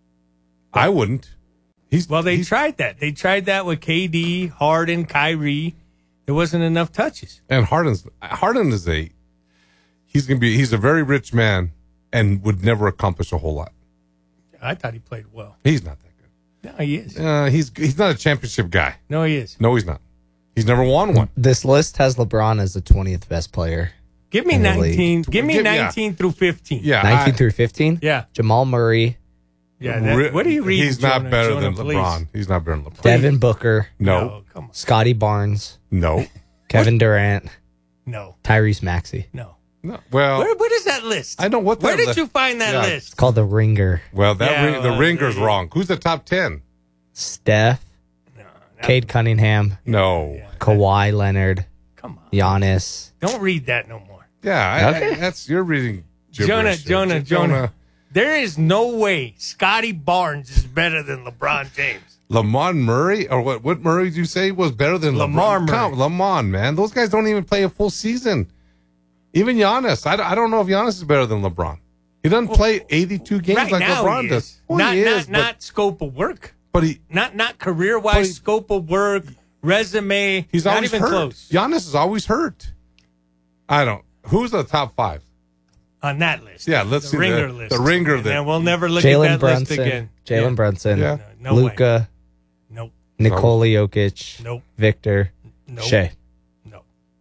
S2: I wouldn't. He's
S1: well. They tried that. They tried that with K D, Harden, Kyrie. There wasn't enough touches.
S2: And Harden's Harden is a he's gonna be he's a very rich man and would never accomplish a whole lot.
S1: I thought he played well.
S2: He's not that good.
S1: No, he is.
S2: Uh, he's he's not a championship guy.
S1: No, he is.
S2: No, he's not. He's never won one.
S3: This list has LeBron as the twentieth best player.
S1: Give me
S3: in the
S1: nineteen.
S3: league.
S1: Give me
S2: Give- yeah.
S1: nineteen through fifteen.
S2: Yeah,
S3: nineteen
S2: I-
S3: through fifteen?
S1: Yeah.
S3: Jamal Murray,
S1: Yeah. That, what are you reading?
S2: He's not
S1: Jonah?
S2: better
S1: Jonah,
S2: than
S1: please.
S2: LeBron. He's not better than LeBron.
S3: Devin Booker,
S2: No,
S1: come on.
S3: Scotty Barnes,
S2: no,
S3: Kevin Durant,
S1: No.
S3: Tyrese Maxey.
S1: No.
S2: no. Well,
S1: Where, what is that list?
S2: I know what.
S1: Where
S2: that
S1: did
S2: li-
S1: you find that
S2: Yeah.
S1: list?
S3: It's called the Ringer.
S2: Well, that
S1: Yeah,
S2: ring, the
S1: well,
S2: ringer's
S1: there you-
S2: wrong. Who's the top ten?
S3: Steph, Cade Cunningham,
S2: No.
S3: Kawhi Leonard,
S1: Come on.
S3: Giannis.
S1: Don't read that no more.
S2: Yeah, I,
S3: Okay.
S2: I, that's you're reading.
S1: Jonah,
S2: gibberish.
S1: Jonah, Jonah. There is no way Scotty Barnes is better than LeBron James.
S2: Lamont Murray, or what? What Murray did you say was better than
S1: Lamar
S2: LeBron?
S1: Murray.
S2: Come, Lamont, man, those guys don't even play a full season. Even Giannis, I, I don't know if Giannis is better than LeBron. He doesn't play eighty-two games
S1: Right
S2: like
S1: now
S2: LeBron
S1: he
S2: does.
S1: is.
S2: Well,
S1: not
S2: he
S1: not,
S2: is, but,
S1: not scope of work.
S2: but he
S1: Not not career
S2: But he-
S1: wise scope of work, resume.
S2: he's
S1: not
S2: always
S1: even
S2: hurt.
S1: close
S2: Giannis is always hurt. I don't. Who's the top five?
S1: on that list.
S2: Yeah, let's
S1: the
S2: see
S1: ringer
S2: the,
S1: list.
S2: the ringer.
S1: And
S2: That
S1: then we'll never look
S3: Jalen
S1: at that list
S3: Brunson,
S1: again.
S3: Jalen
S1: Yeah.
S3: Brunson,
S2: Yeah.
S1: No, no way.
S3: Luka,
S1: Nope.
S3: Nikola Jokic,
S1: Nope.
S3: Victor,
S1: Nope.
S3: Shea.
S1: No.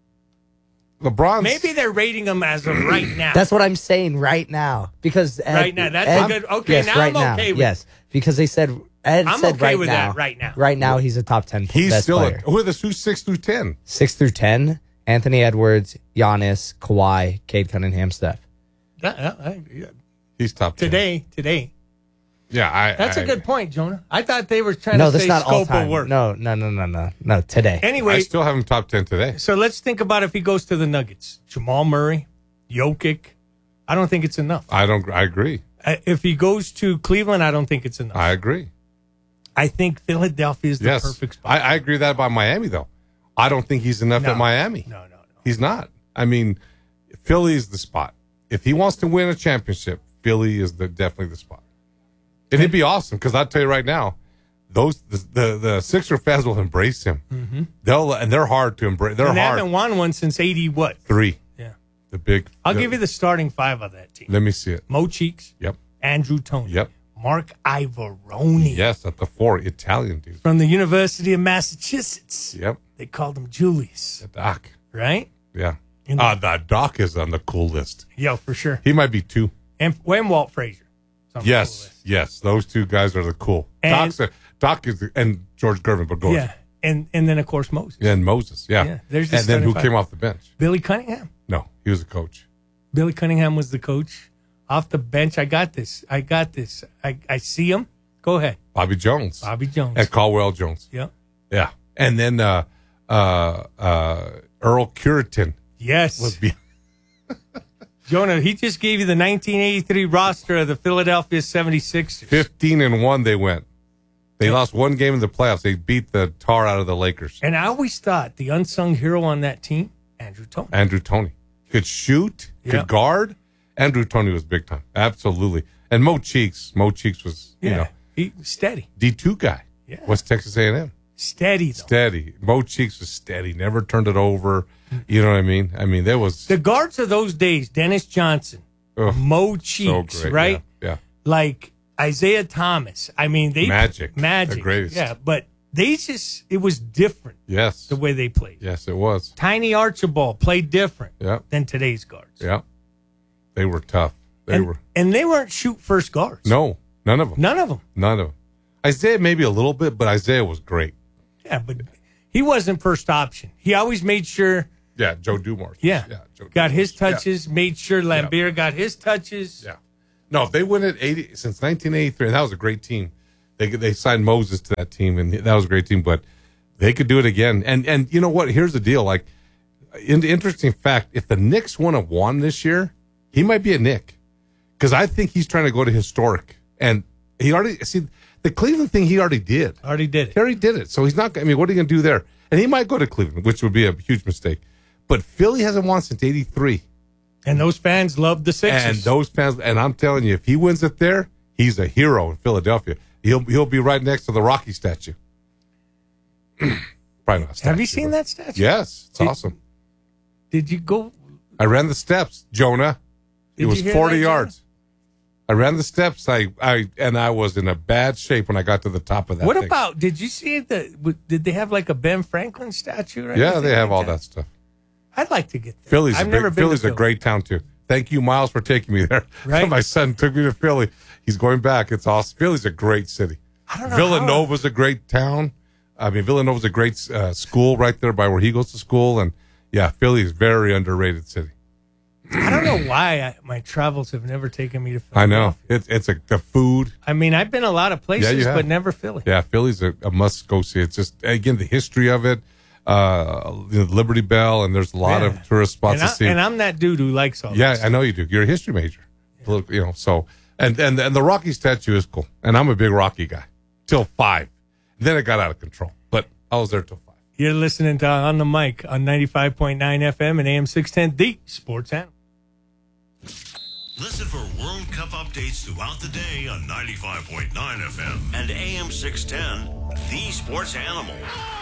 S2: LeBron's
S1: Maybe they're rating him as of right now.
S3: That's what I'm saying right now. Because Ed,
S1: Right now, that's
S3: Ed-
S1: a good- okay,
S3: yes,
S1: now
S3: right
S1: I'm
S3: now.
S1: okay with
S3: yes, because they said Ed
S1: I'm
S3: said
S1: okay
S3: right
S1: with
S3: now.
S1: that right now.
S3: Right now, he's a top ten.
S2: he's
S3: best
S2: still
S3: player.
S2: a, who are the who's six through ten?
S3: Six through ten. Anthony Edwards, Giannis, Kawhi, Cade Cunningham, Steph.
S1: That- uh, I- yeah.
S2: He's top ten.
S1: Today, today.
S2: Yeah, I.
S1: That's
S2: a
S1: a good point, Jonah. I thought they were trying
S3: No,
S1: to
S3: that's
S1: say
S3: not all
S1: scope
S3: time.
S1: of work.
S3: No, no, no, no, no, no. Today.
S1: Anyway,
S2: I still have him top ten today.
S1: so let's think about if he goes to the Nuggets. Jamal Murray, Jokic. I don't think it's enough.
S2: I don't. I agree.
S1: Uh, If he goes to Cleveland, I don't think it's enough.
S2: I agree.
S1: I think Philadelphia is the
S2: yes,
S1: perfect spot.
S2: I, I agree that about Miami though. I don't think he's enough
S1: No.
S2: at Miami.
S1: No, no, no.
S2: He's not. I mean, Philly is the spot. If he wants to win a championship, Philly is the definitely the spot. And it'd be awesome because I'll tell you right now, those the the, the Sixer fans will embrace him.
S1: Mm-hmm.
S2: They'll and they're hard to embrace. They're
S1: and they
S2: hard.
S1: haven't won one since eighty what?
S2: Three.
S1: Yeah.
S2: The big.
S1: I'll
S2: the-
S1: give you the starting five of that team.
S2: Let me see it.
S1: Mo Cheeks,
S2: Yep.
S1: Andrew Toney,
S2: Yep.
S1: Mark Ivoroni
S2: Yes, at the four, Italian dude.
S1: from the University of Massachusetts.
S2: Yep.
S1: They called him Julius,
S2: The Doc.
S1: right?
S2: Yeah.
S1: In the-
S2: Uh, the Doc is on the cool list.
S1: Yeah, for sure.
S2: He might be two.
S1: And when Walt Frazier. is on the
S2: Yes,
S1: cool list.
S2: yes, those two guys are the cool.
S1: And-
S2: Doc's a, Doc is the, and George Gervin, but go
S1: Yeah. And and then of course Moses.
S2: Yeah, and Moses, yeah.
S1: Yeah, there's the
S2: and then who
S1: starting
S2: came
S1: five.
S2: off the bench?
S1: Billy Cunningham.
S2: No, he was a coach.
S1: Billy Cunningham was the coach. Off the bench, I got this. I got this. I, I see him. Go ahead.
S2: Bobby Jones.
S1: Bobby Jones.
S2: And Caldwell Jones.
S1: Yeah.
S2: Yeah. And then uh, uh, uh, Earl Curitan
S1: Yes.
S2: was be-
S1: Jonah, he just gave you the nineteen eighty-three roster of the Philadelphia seventy-sixers.
S2: fifteen and one they went. They lost one game in the playoffs. They beat the tar out of the Lakers.
S1: And I always thought the unsung hero on that team, Andrew Toney.
S2: Andrew Toney could shoot, could
S1: Yeah.
S2: guard. Andrew Toney was big time. Absolutely. And Mo Cheeks. Mo Cheeks was, you
S1: Yeah.
S2: know,
S1: He steady.
S2: D two guy.
S1: Yeah.
S2: West Texas A and M.
S1: Steady, though.
S2: Steady. Mo Cheeks was steady. Never turned it over. You know what I mean? I mean, there was
S1: The guards of those days, Dennis Johnson,
S2: ugh,
S1: Mo
S2: so
S1: Cheeks,
S2: great.
S1: right?
S2: Yeah. yeah.
S1: Like Isaiah Thomas. I mean, they
S2: Magic.
S1: Magic.
S2: The greatest.
S1: Yeah, but they just, it was different
S2: Yes.
S1: the way they played.
S2: Yes, it was.
S1: Tiny Archibald played different
S2: Yeah.
S1: than today's guards.
S2: Yeah. They were tough. They
S1: and,
S2: were.
S1: And they weren't shoot first guards.
S2: No, none of them.
S1: None of them.
S2: None of them. Isaiah maybe a little bit, but Isaiah was great.
S1: Yeah, but he wasn't first option. He always made sure.
S2: Yeah, Joe Dumars.
S1: Yeah,
S2: yeah Joe
S1: got
S2: Dumars.
S1: his touches.
S2: Yeah.
S1: Made sure Lambeer yeah. got his touches.
S2: Yeah. No, they win it eighty since nineteen eighty-three, and that was a great team. They they signed Moses to that team, and that was a great team. But they could do it again. And and you know what? Here's the deal. Like, in the interesting fact, if the Knicks won a one this year, he might be a Knick, because I think he's trying to go to historic. And he already see the Cleveland thing. He already did.
S1: Already did it.
S2: He already did it. So he's not. I mean, what are you going to do there? And he might go to Cleveland, which would be a huge mistake. But Philly hasn't won since eighty-three.
S1: And those fans love the Sixers.
S2: And those fans, and I'm telling you, if he wins it there, he's a hero in Philadelphia. He'll he'll be right next to the Rocky statue. Probably not a statue.
S1: Have you seen that statue?
S2: Yes, it's
S1: did,
S2: awesome.
S1: Did you go?
S2: I ran the steps, Jonah.
S1: Did
S2: it was
S1: you hear
S2: forty
S1: that,
S2: yards. Jonah? I ran the steps. I, I and I was in a bad shape when I got to the top of that.
S1: What
S2: thing.
S1: about? Did you see the? Did they have like a Ben Franklin statue? Or
S2: yeah, they have
S1: like
S2: all
S1: that?
S2: that stuff.
S1: I'd like to get there.
S2: Philly's
S1: I've
S2: a
S1: never
S2: big,
S1: been
S2: Philly's
S1: to
S2: a
S1: Philly.
S2: great town too. Thank you, Miles, for taking me there.
S1: Right?
S2: My son took me to Philly. He's going back. It's awesome. Philly's a great city.
S1: I don't know
S2: Villanova's how... a great town. I mean, Villanova's a great uh, school right there by where he goes to school. And yeah, Philly is a very underrated city.
S1: I don't know why I, my travels have never taken me to Philly.
S2: I know. It's it's a, the food.
S1: I mean, I've been a lot of places,
S2: yeah, you have.
S1: but never Philly.
S2: Yeah, Philly's a, a must go see. It's just, again, the history of it, uh, the Liberty Bell, and there's a lot
S1: yeah.
S2: of tourist spots
S1: and
S2: to
S1: I,
S2: see.
S1: And I'm that dude who likes all
S2: Yeah,
S1: this.
S2: I know you do. You're a history major. Yeah. You know, so, and, and, and the Rocky statue is cool. And I'm a big Rocky guy. Till five. Then it got out of control. But I was there till five.
S1: You're listening to On the Mic on ninety-five point nine F M and A M six ten, the Sports Animal.
S5: Listen for World Cup updates throughout the day on ninety-five point nine F M and A M six ten, the Sports Animal.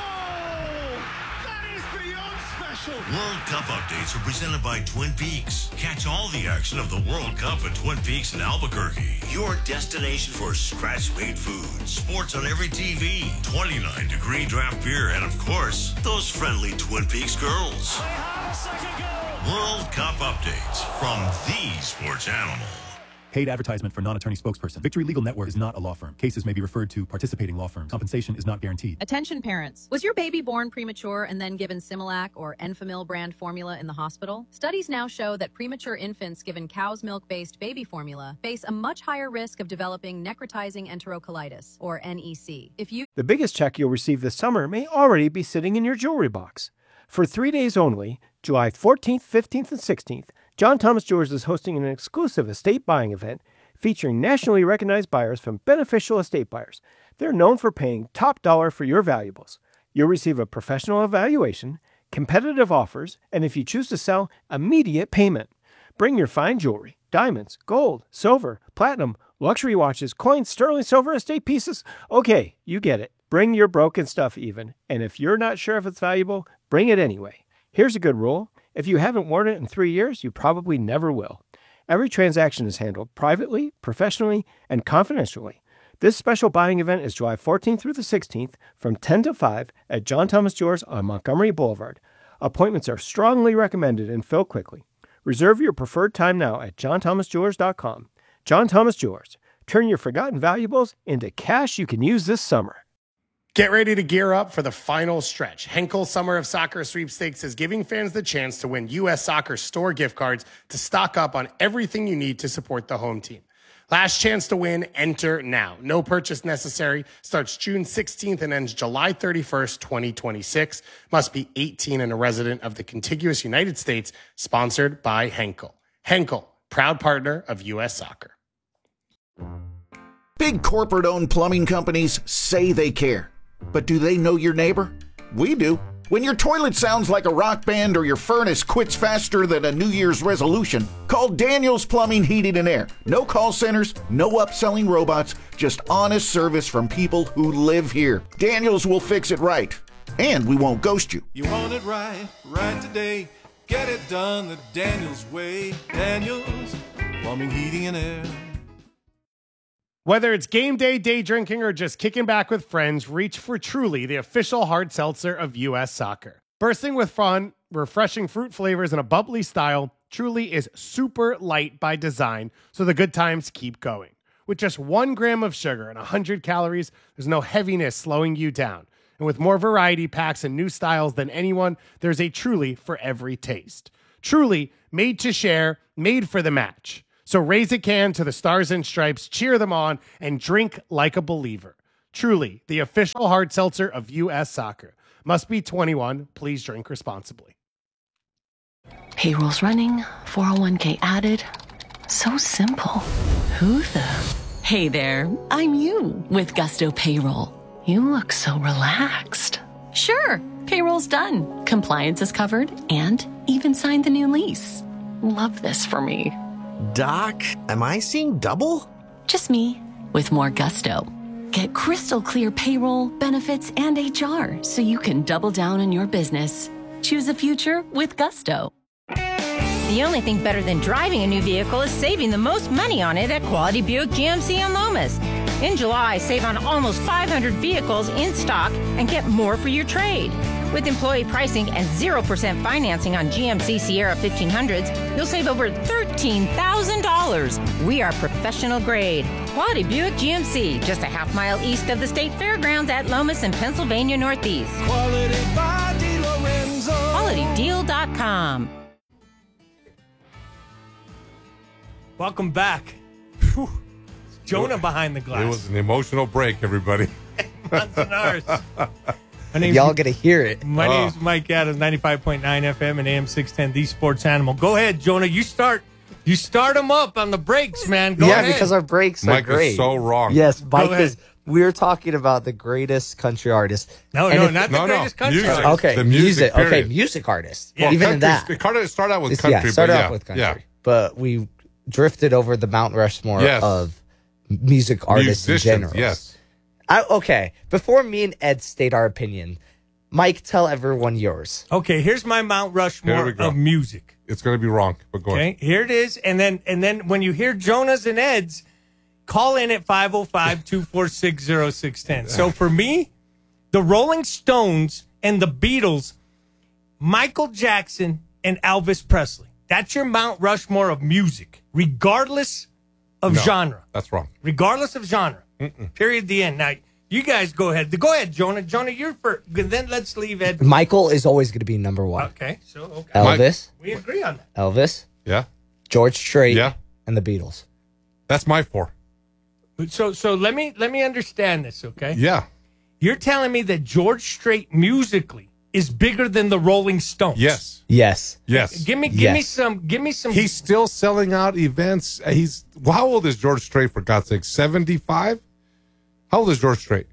S5: World Cup updates are presented by Twin Peaks. Catch all the action of the World Cup at Twin Peaks in Albuquerque. Your destination for scratch-made food. Sports on every T V. twenty-nine degree draft beer. And, of course, those friendly Twin Peaks girls. World Cup updates from the Sports Animal.
S7: Paid advertisement for non-attorney spokesperson. Victory Legal Network is not a law firm. Cases may be referred to participating law firms. Compensation is not guaranteed.
S13: Attention parents. Was your baby born premature and then given Similac or Enfamil brand formula in the hospital? Studies now show that premature infants given cow's milk-based baby formula face a much higher risk of developing necrotizing enterocolitis, or N E C. If you
S14: The biggest check you'll receive this summer may already be sitting in your jewelry box. For three days only, July fourteenth, fifteenth, and sixteenth, John Thomas Jewelers is hosting an exclusive estate buying event featuring nationally recognized buyers from Beneficial Estate Buyers. They're known for paying top dollar for your valuables. You'll receive a professional evaluation, competitive offers, and if you choose to sell, immediate payment. Bring your fine jewelry, diamonds, gold, silver, platinum, luxury watches, coins, sterling silver, estate pieces. Okay, you get it. Bring your broken stuff even, and if you're not sure if it's valuable, bring it anyway. Here's a good rule. If you haven't worn it in three years, you probably never will. Every transaction is handled privately, professionally, and confidentially. This special buying event is July fourteenth through the sixteenth from ten to five at John Thomas Jewelers on Montgomery Boulevard. Appointments are strongly recommended and fill quickly. Reserve your preferred time now at john thomas jewelers dot com. John Thomas Jewelers. Turn your forgotten valuables into cash you can use this summer.
S8: Get ready to gear up for the final stretch. Henkel Summer of Soccer Sweepstakes is giving fans the chance to win U S Soccer store gift cards to stock up on everything you need to support the home team. Last chance to win, enter now. No purchase necessary. Starts June sixteenth and ends July thirty-first, twenty twenty-six. Must be eighteen and a resident of the contiguous United States. Sponsored by Henkel. Henkel, proud partner of U S Soccer.
S15: Big corporate-owned plumbing companies say they care. But do they know your neighbor? We do. When your toilet sounds like a rock band or your furnace quits faster than a New Year's resolution, call Daniels Plumbing, Heating, and Air. No call centers, no upselling robots, just honest service from people who live here. Daniels will fix it right, and we won't ghost you.
S6: You want it right, right today. Get it done the Daniels way. Daniels Plumbing, Heating, and Air.
S8: Whether it's game day, day drinking, or just kicking back with friends, reach for Truly, the official hard seltzer of U S Soccer. Bursting with fun, refreshing fruit flavors, and a bubbly style, Truly is super light by design, so the good times keep going. With just one gram of sugar and one hundred calories, there's no heaviness slowing you down. And with more variety packs and new styles than anyone, there's a Truly for every taste. Truly, made to share, made for the match. So raise a can to the Stars and Stripes, cheer them on, and drink like a believer. Truly, the official hard seltzer of U S Soccer. Must be twenty-one. Please drink responsibly.
S19: Payroll's running, four oh one k added. So simple. Who the? Hey there, I'm you with Gusto Payroll. You look so relaxed. Sure, payroll's done. Compliance is covered and even signed the new lease. Love this for me.
S9: Doc, am I seeing double?
S19: Just me with more gusto. Get crystal clear payroll, benefits, and H R so you can double down in your business. Choose a future with Gusto.
S10: The only thing better than driving a new vehicle is saving the most money on it at Quality Buick G M C in Lomas. In July, save on almost five hundred vehicles in stock and get more for your trade. With employee pricing and zero percent financing on G M C Sierra fifteen hundreds, you'll save over thirteen thousand dollars. We are professional grade. Quality Buick G M C, just a half mile east of the State Fairgrounds at Lomas in Pennsylvania Northeast.
S6: Quality by DeLorenzo.
S10: quality deal dot com.
S1: Welcome back. Whew. Jonah behind the glass.
S2: It was an emotional break, everybody.
S1: My
S3: Y'all gonna hear it.
S1: My
S2: Oh.
S1: name's Mike Adams, ninety-five point nine F M and A M six ten, The Sports Animal. Go ahead, Jonah. You start You start them up on the breaks, man. Go
S3: yeah,
S1: ahead.
S3: because our breaks
S2: Mike
S3: are great.
S2: is so wrong.
S3: Yes, Mike
S1: ahead.
S3: is. We're talking about the greatest country artist.
S1: No,
S3: And
S1: no,
S3: if-
S1: not the
S2: No, no.
S1: greatest country.
S2: Music.
S1: artist.
S3: Okay,
S2: The
S3: music.
S2: music,
S3: okay,
S2: period.
S3: music artist.
S1: Yeah,
S3: Even in that,
S2: It started start out with
S3: It's-
S2: country,
S3: yeah, started
S2: but
S3: off
S2: yeah,
S3: with country.
S2: yeah.
S3: But we drifted over the Mount Rushmore
S2: Yes.
S3: of music artists in
S2: Musicians,
S3: general.
S2: yes.
S3: I, okay, before me and Ed state our opinion, Mike, tell everyone yours.
S1: Okay, here's my Mount
S2: Here
S1: Rushmore
S2: we go.
S1: of music.
S2: It's going to be wrong, but go ahead.
S1: Okay, here it is. And then and then when you hear Jonah's and Ed's, call in at five oh five, two four six, oh six one oh. So for me, the Rolling Stones and the Beatles, Michael Jackson and Elvis Presley. That's your Mount Rushmore of music, regardless of
S2: No,
S1: genre.
S2: That's wrong.
S1: Regardless of genre.
S2: Mm-mm.
S1: Period. The end. Now, you guys go ahead. Go ahead, Jonah. Jonah, you're first. Then let's leave Ed.
S3: Michael is always going to be number one.
S1: Okay, so okay.
S3: Elvis,
S1: We agree on that.
S3: Elvis,
S2: Yeah,
S3: George Strait,
S2: Yeah.
S3: and the Beatles.
S2: that's my four.
S1: So so let me let me understand this, okay?
S2: Yeah,
S1: You're telling me that George Strait musically is bigger than the Rolling Stones?
S2: yes,
S3: Yes.
S2: yes.
S1: Give me give me
S3: Yes.
S1: some give me some
S2: He's still selling out events. He's well, how old is George Strait, for God's sake? seventy-five? How old is George Strait?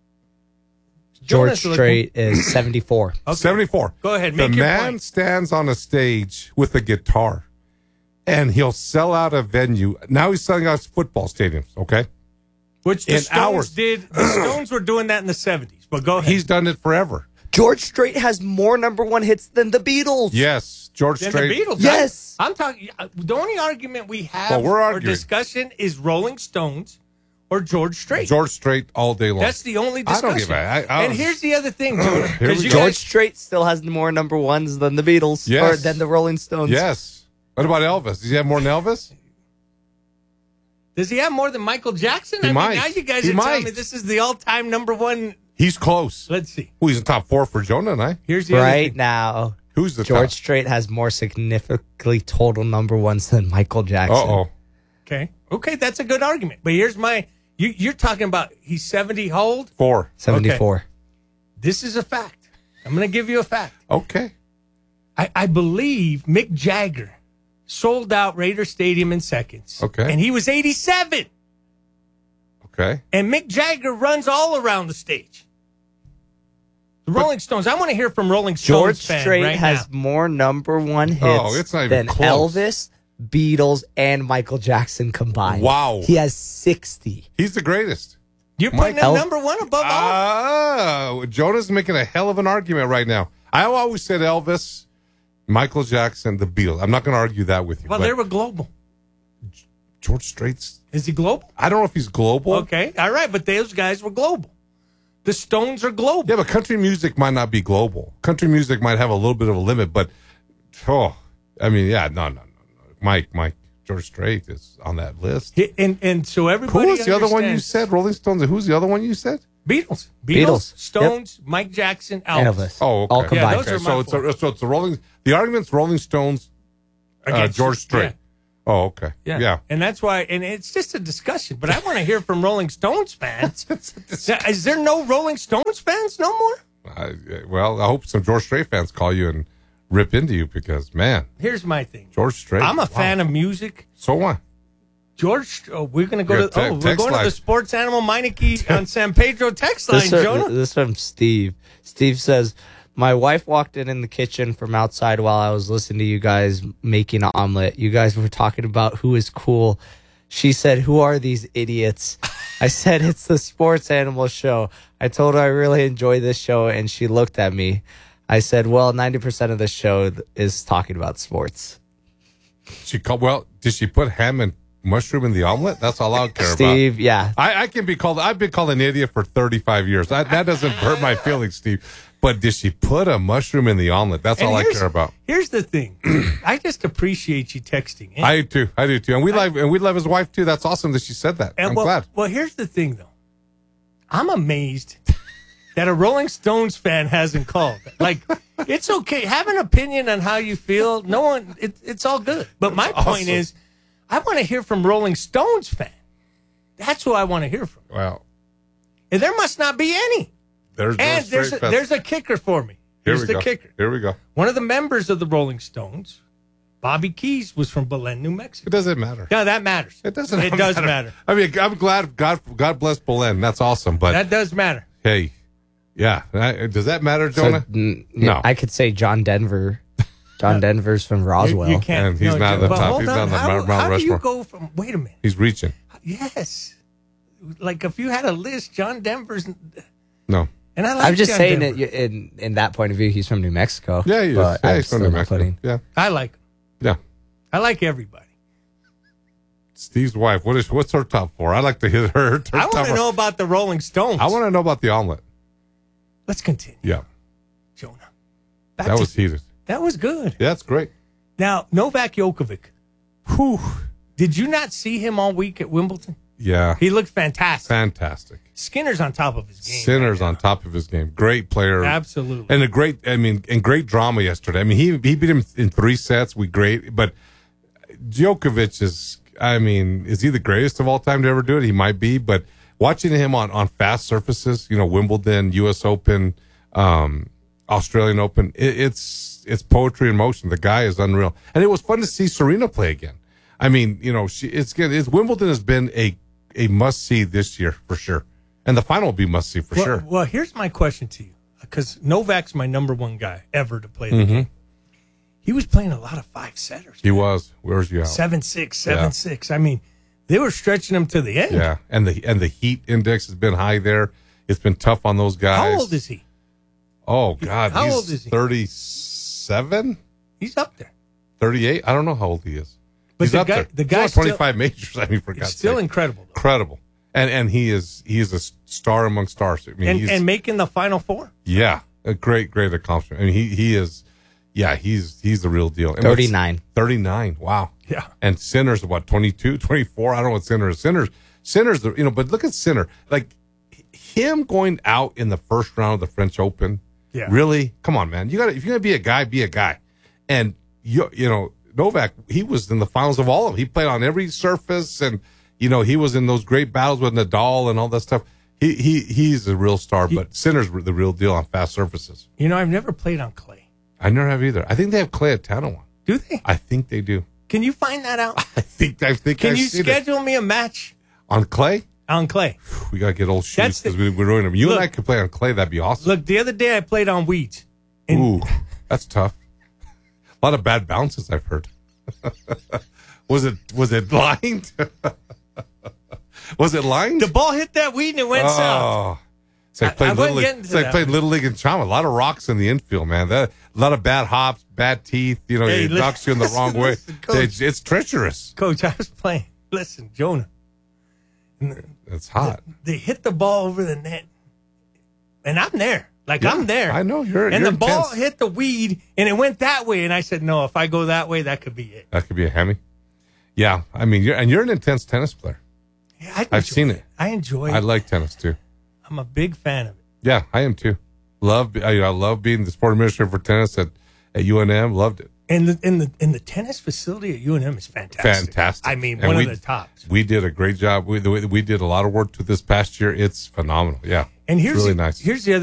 S3: George
S1: Jonas looking-
S3: Strait is seventy-four.
S1: Okay.
S2: seventy-four.
S1: Go ahead,
S2: The
S1: make your
S2: man
S1: point.
S2: stands on a stage with a guitar, and he'll sell out a venue. Now he's selling out football stadiums, okay?
S1: Which the
S2: in
S1: Stones
S2: hours.
S1: did. The Stones were doing that in the seventies. But go ahead.
S2: He's done it forever.
S3: George Strait has more number one hits than the Beatles.
S2: Yes, George
S1: Then
S2: Strait.
S1: the Beatles.
S3: Yes.
S1: I'm talking. The only argument we have
S2: Well, we're
S1: or
S2: arguing.
S1: discussion is Rolling Stones or George Strait.
S2: George Strait all day long.
S1: That's the only
S2: I
S1: discussion.
S2: don't give a- I- I
S1: and
S2: was-
S1: here's the other thing, Jonah.
S2: Here
S1: 'cause
S2: we
S1: you
S2: go.
S3: George
S1: guys-
S3: Strait still has more number ones than the Beatles
S2: Yes.
S3: or than the Rolling Stones.
S2: Yes. What about Elvis? Does he have more than Elvis?
S1: Does he have more than Michael Jackson?
S2: He
S1: I
S2: might.
S1: mean, now you guys
S2: He
S1: are telling
S2: might.
S1: me this is the all-time number one.
S2: He's close.
S1: Let's see.
S2: Well, he's in top four for Jonah and I.
S1: Here's the other
S3: Right
S1: thing.
S3: now,
S2: Who's the
S3: George
S2: top?
S3: Strait has more significantly total number ones than Michael Jackson.
S2: Uh-oh.
S1: Okay. Okay, that's a good argument. But here's my. You, you're talking about he's seventy. How old?
S2: Four.
S3: seventy-four.
S1: This is a fact. I'm going to give you a fact.
S2: Okay.
S1: I, I believe Mick Jagger sold out Raider Stadium in seconds.
S2: Okay.
S1: And he was eighty-seven.
S2: Okay.
S1: And Mick Jagger runs all around the stage. The Rolling Stones. I want to hear from Rolling Stones
S3: George
S1: fan
S3: Strait
S1: right
S3: has
S1: now.
S3: more number one hits
S2: Oh, it's not even
S3: than
S2: close.
S3: Elvis, Beatles, and Michael Jackson combined.
S2: Wow.
S3: He has sixty.
S2: He's the greatest.
S1: You're
S2: Mike
S1: putting him
S3: El-
S1: number one above all.
S2: Ah, Jonah's making a hell of an argument right now. I always said Elvis, Michael Jackson, the Beatles. I'm not going to argue that with you.
S1: Well,
S2: but
S1: they were global.
S2: George Strait's.
S1: Is he global?
S2: I don't know if he's global.
S1: Okay. All right. But those guys were global. The Stones are global.
S2: Yeah, but country music might not be global. Country music might have a little bit of a limit, but oh, I mean, yeah, no, no, no. Mike, Mike. George Strait is on that list.
S1: He- and and so everybody.
S2: Who was the other one you
S1: understands-
S2: said? Rolling Stones. Who's the other one you said?
S1: Beatles. Beatles.
S3: Beatles.
S1: Stones. Mike Jackson. Elvis.
S3: Elvis.
S2: Oh, okay.
S3: All combined.
S1: Yeah, those
S2: Okay,
S1: are my
S2: so it's
S1: four.
S2: a, so it's a Rolling. The argument's Rolling Stones. Uh,
S1: Against-
S2: George Strait.
S1: yeah.
S2: Oh, okay.
S1: Yeah.
S2: yeah.
S1: And that's why, and it's just a discussion, but I want to hear from Rolling Stones fans. Now, is there no Rolling Stones fans no more?
S2: I, well, I hope some George Strait fans call you and rip into you because, man,
S1: Here's my thing.
S2: George Strait.
S1: I'm a
S2: wow.
S1: fan of music.
S2: So what?
S1: George, oh, we're going to go
S2: Your
S1: to,
S2: te-
S1: oh, we're
S2: text
S1: going
S2: line.
S1: to the Sports Animal Meineke on San Pedro text line,
S3: This, from,
S1: Jonah.
S3: this from Steve. Steve says, my wife walked in in the kitchen from outside while I was listening to you guys making an omelet. You guys were talking about who is cool. She said, who are these idiots? I said, it's the Sports Animal show. I told her I really enjoy this show, and she looked at me. I said, well, ninety percent of the show is talking about sports.
S2: She called. Well, did she put ham and mushroom in the omelet? That's all I care
S3: Steve,
S2: about.
S3: yeah.
S2: I, I can be called. I've been called an idiot for thirty-five years. I, that doesn't hurt my feelings, Steve. But did she put a mushroom in the omelet? That's
S1: And
S2: all I
S1: here's-
S2: care about.
S1: Here's the thing. I just appreciate you texting. And,
S2: I do too. I do too. And we love and we love his wife too. That's awesome that she said that.
S1: and
S2: I'm
S1: well,
S2: glad.
S1: well, here's the thing, though. I'm amazed that a Rolling Stones fan hasn't called. Like, it's okay. Have an opinion on how you feel. No one, it, it's all good. But my
S2: That's
S1: point
S2: awesome.
S1: is, I want to hear from Rolling Stones fan. That's who I want to hear from.
S2: Well,
S1: And there must not be any.
S2: there's
S1: And
S2: no
S1: there's
S2: straight
S1: a,
S2: fest.
S1: there's a kicker for me.
S2: Here
S1: Here's
S2: we
S1: the
S2: go.
S1: kicker.
S2: Here we go.
S1: One of the members of the Rolling Stones, Bobby Keys, was from Belen, New Mexico.
S2: It doesn't matter.
S1: No, that matters.
S2: It doesn't.
S1: It does matter.
S2: I mean, I'm glad. God, God bless Belen. That's awesome. But
S1: That does matter.
S2: hey, yeah. I- Does that matter, Jonah?
S3: So, mm,
S2: No.
S3: I could say John Denver. John Denver's from Roswell.
S1: You, you can't.
S2: And he's
S1: no,
S2: not
S1: Joe,
S2: at the
S1: but
S2: top.
S1: hold
S2: He's
S1: on.
S2: not on the
S1: how,
S2: Mount- Mount
S1: how do you
S2: Rushmore.
S1: go from? Wait a minute.
S2: He's reaching.
S1: Yes. Like if you had a list, John Denver's.
S2: No.
S1: And I like
S3: I'm just
S1: John
S3: saying
S1: Denver.
S3: that you- in in that point of view, he's from New Mexico.
S2: Yeah, he is.
S3: But
S2: Yeah,
S3: I'm
S2: he's from
S3: still
S2: New
S3: not
S2: Mexico.
S3: putting-
S2: Yeah.
S1: I like him.
S2: Yeah.
S1: I like everybody.
S2: Steve's wife. What is? What's her top four? I like to hear her. her
S1: I
S2: top
S1: want to
S2: four.
S1: know about the Rolling Stones.
S2: I want to know about the omelet.
S1: Let's continue,
S2: Yeah.
S1: Jonah. Back
S2: That
S1: to-
S2: was heated.
S1: that was good.
S2: Yeah, that's great.
S1: Now Novak Djokovic. Whew. Did you not see him all week at Wimbledon?
S2: Yeah.
S1: He looked fantastic.
S2: Fantastic.
S1: Skinner's on top of his game.
S2: Sinners on top of his game. Great player.
S1: Absolutely.
S2: And a great, I mean, and great drama yesterday. I mean, he he beat him in three sets. We great, but Djokovic is, I mean, is he the greatest of all time to ever do it? He might be, but watching him on, on fast surfaces, you know, Wimbledon, U S Open, um, Australian Open, it, it's it's poetry in motion. The guy is unreal, and it was fun to see Serena play again. I mean, you know, she it's good. It's, Wimbledon has been a a must see this year for sure, and the final will be must see for
S1: well,
S2: sure.
S1: Well, here's my question to you, because Novak's my number one guy ever to play the
S2: Mhm.
S1: game. He was playing a lot of five setters.
S2: He was. Where's you out?
S1: Seven six, seven
S2: Yeah.
S1: six. I mean, they were stretching him to the end.
S2: Yeah, and the and the heat index has been high there. It's been tough on those guys.
S1: How old is he?
S2: Oh God,
S1: How
S2: he's
S1: old is he?
S2: thirty-seven,
S1: He's up there.
S2: thirty-eight. I don't know how old he is.
S1: But
S2: he's
S1: the
S2: up
S1: guy-
S2: there.
S1: the
S2: He's
S1: guy's
S2: won twenty-five majors. I mean, for
S1: It's
S2: God's
S1: still
S2: sake.
S1: incredible. Though.
S2: incredible. And and he is he is a star among stars. I mean,
S1: And,
S2: he's,
S1: and making the Final Four.
S2: yeah, a great great accomplishment. I mean, he he is, yeah, he's he's the real deal. And what's-
S3: thirty-nine.
S2: thirty-nine. Wow.
S1: Yeah.
S2: And Sinner's what, twenty-two, twenty-four? I don't know what Sinner is. Sinner's, Sinner's, the, you know, but look at Sinner. Like, him going out in the first round of the French Open.
S1: Yeah.
S2: Really? Come on, man. You got to, if you're going to be a guy, be a guy. And, you you know, Novak, he was in the finals of all of them. He played on every surface, and, you know, he was in those great battles with Nadal and all that stuff. He he He's a real star, but Sinner's the real deal on fast surfaces.
S1: You know, I've never played on clay.
S2: I never have either. I think they have clay at Tanawan.
S1: Do they?
S2: I think they do.
S1: Can you find that out?
S2: I think I think
S1: Can
S2: I've
S1: you
S2: seen it.
S1: schedule me a match
S2: On clay?
S1: on clay?
S2: We got to get old shoes
S1: That's the-
S2: because we, we're doing them. You and
S1: Look.
S2: I could play on clay. That'd be awesome.
S1: Look, the other day I played on weeds.
S2: Ooh, that's tough. A lot of bad bounces, I've heard. was it was it lined? was it lined?
S1: The ball hit that weed and it went south.
S2: Oh. It's like
S1: I-
S2: playing
S1: I
S2: little
S1: wasn't
S2: league.
S1: getting
S2: It's
S1: to
S2: like
S1: that
S2: playing
S1: one.
S2: little league in Chama. A lot of rocks in the infield, man. That, a lot of bad hops, bad teeth. You know,
S1: Hey,
S2: it
S1: listen-
S2: knocks you in the wrong way.
S1: listen, Coach.
S2: It's, it's treacherous.
S1: Coach, I was playing. Listen, Jonah.
S2: It's hot.
S1: They hit the ball over the net. And I'm there. Like,
S2: Yeah,
S1: I'm there.
S2: I know. You're
S1: And
S2: you're
S1: the ball
S2: intense.
S1: hit the weed and it went that way. And I said, no, if I go that way, that could be it.
S2: That could be a Hemi. Yeah, I mean, you're, and you're an intense tennis player.
S1: Yeah, I
S2: I've seen it. it.
S1: I enjoy it.
S2: I like tennis too.
S1: I'm a big fan of it.
S2: Yeah, I am too. Love, I, I love being the sport administrator for tennis at, at U N M. Loved it.
S1: And the in the in the tennis facility at U N M is fantastic.
S2: Fantastic.
S1: I mean,
S2: and
S1: one
S2: we,
S1: of the tops.
S2: We did a great job. We we did a lot of work to this past year. It's phenomenal. Yeah,
S1: and here's
S2: it's really
S1: the,
S2: nice.
S1: Here's the other.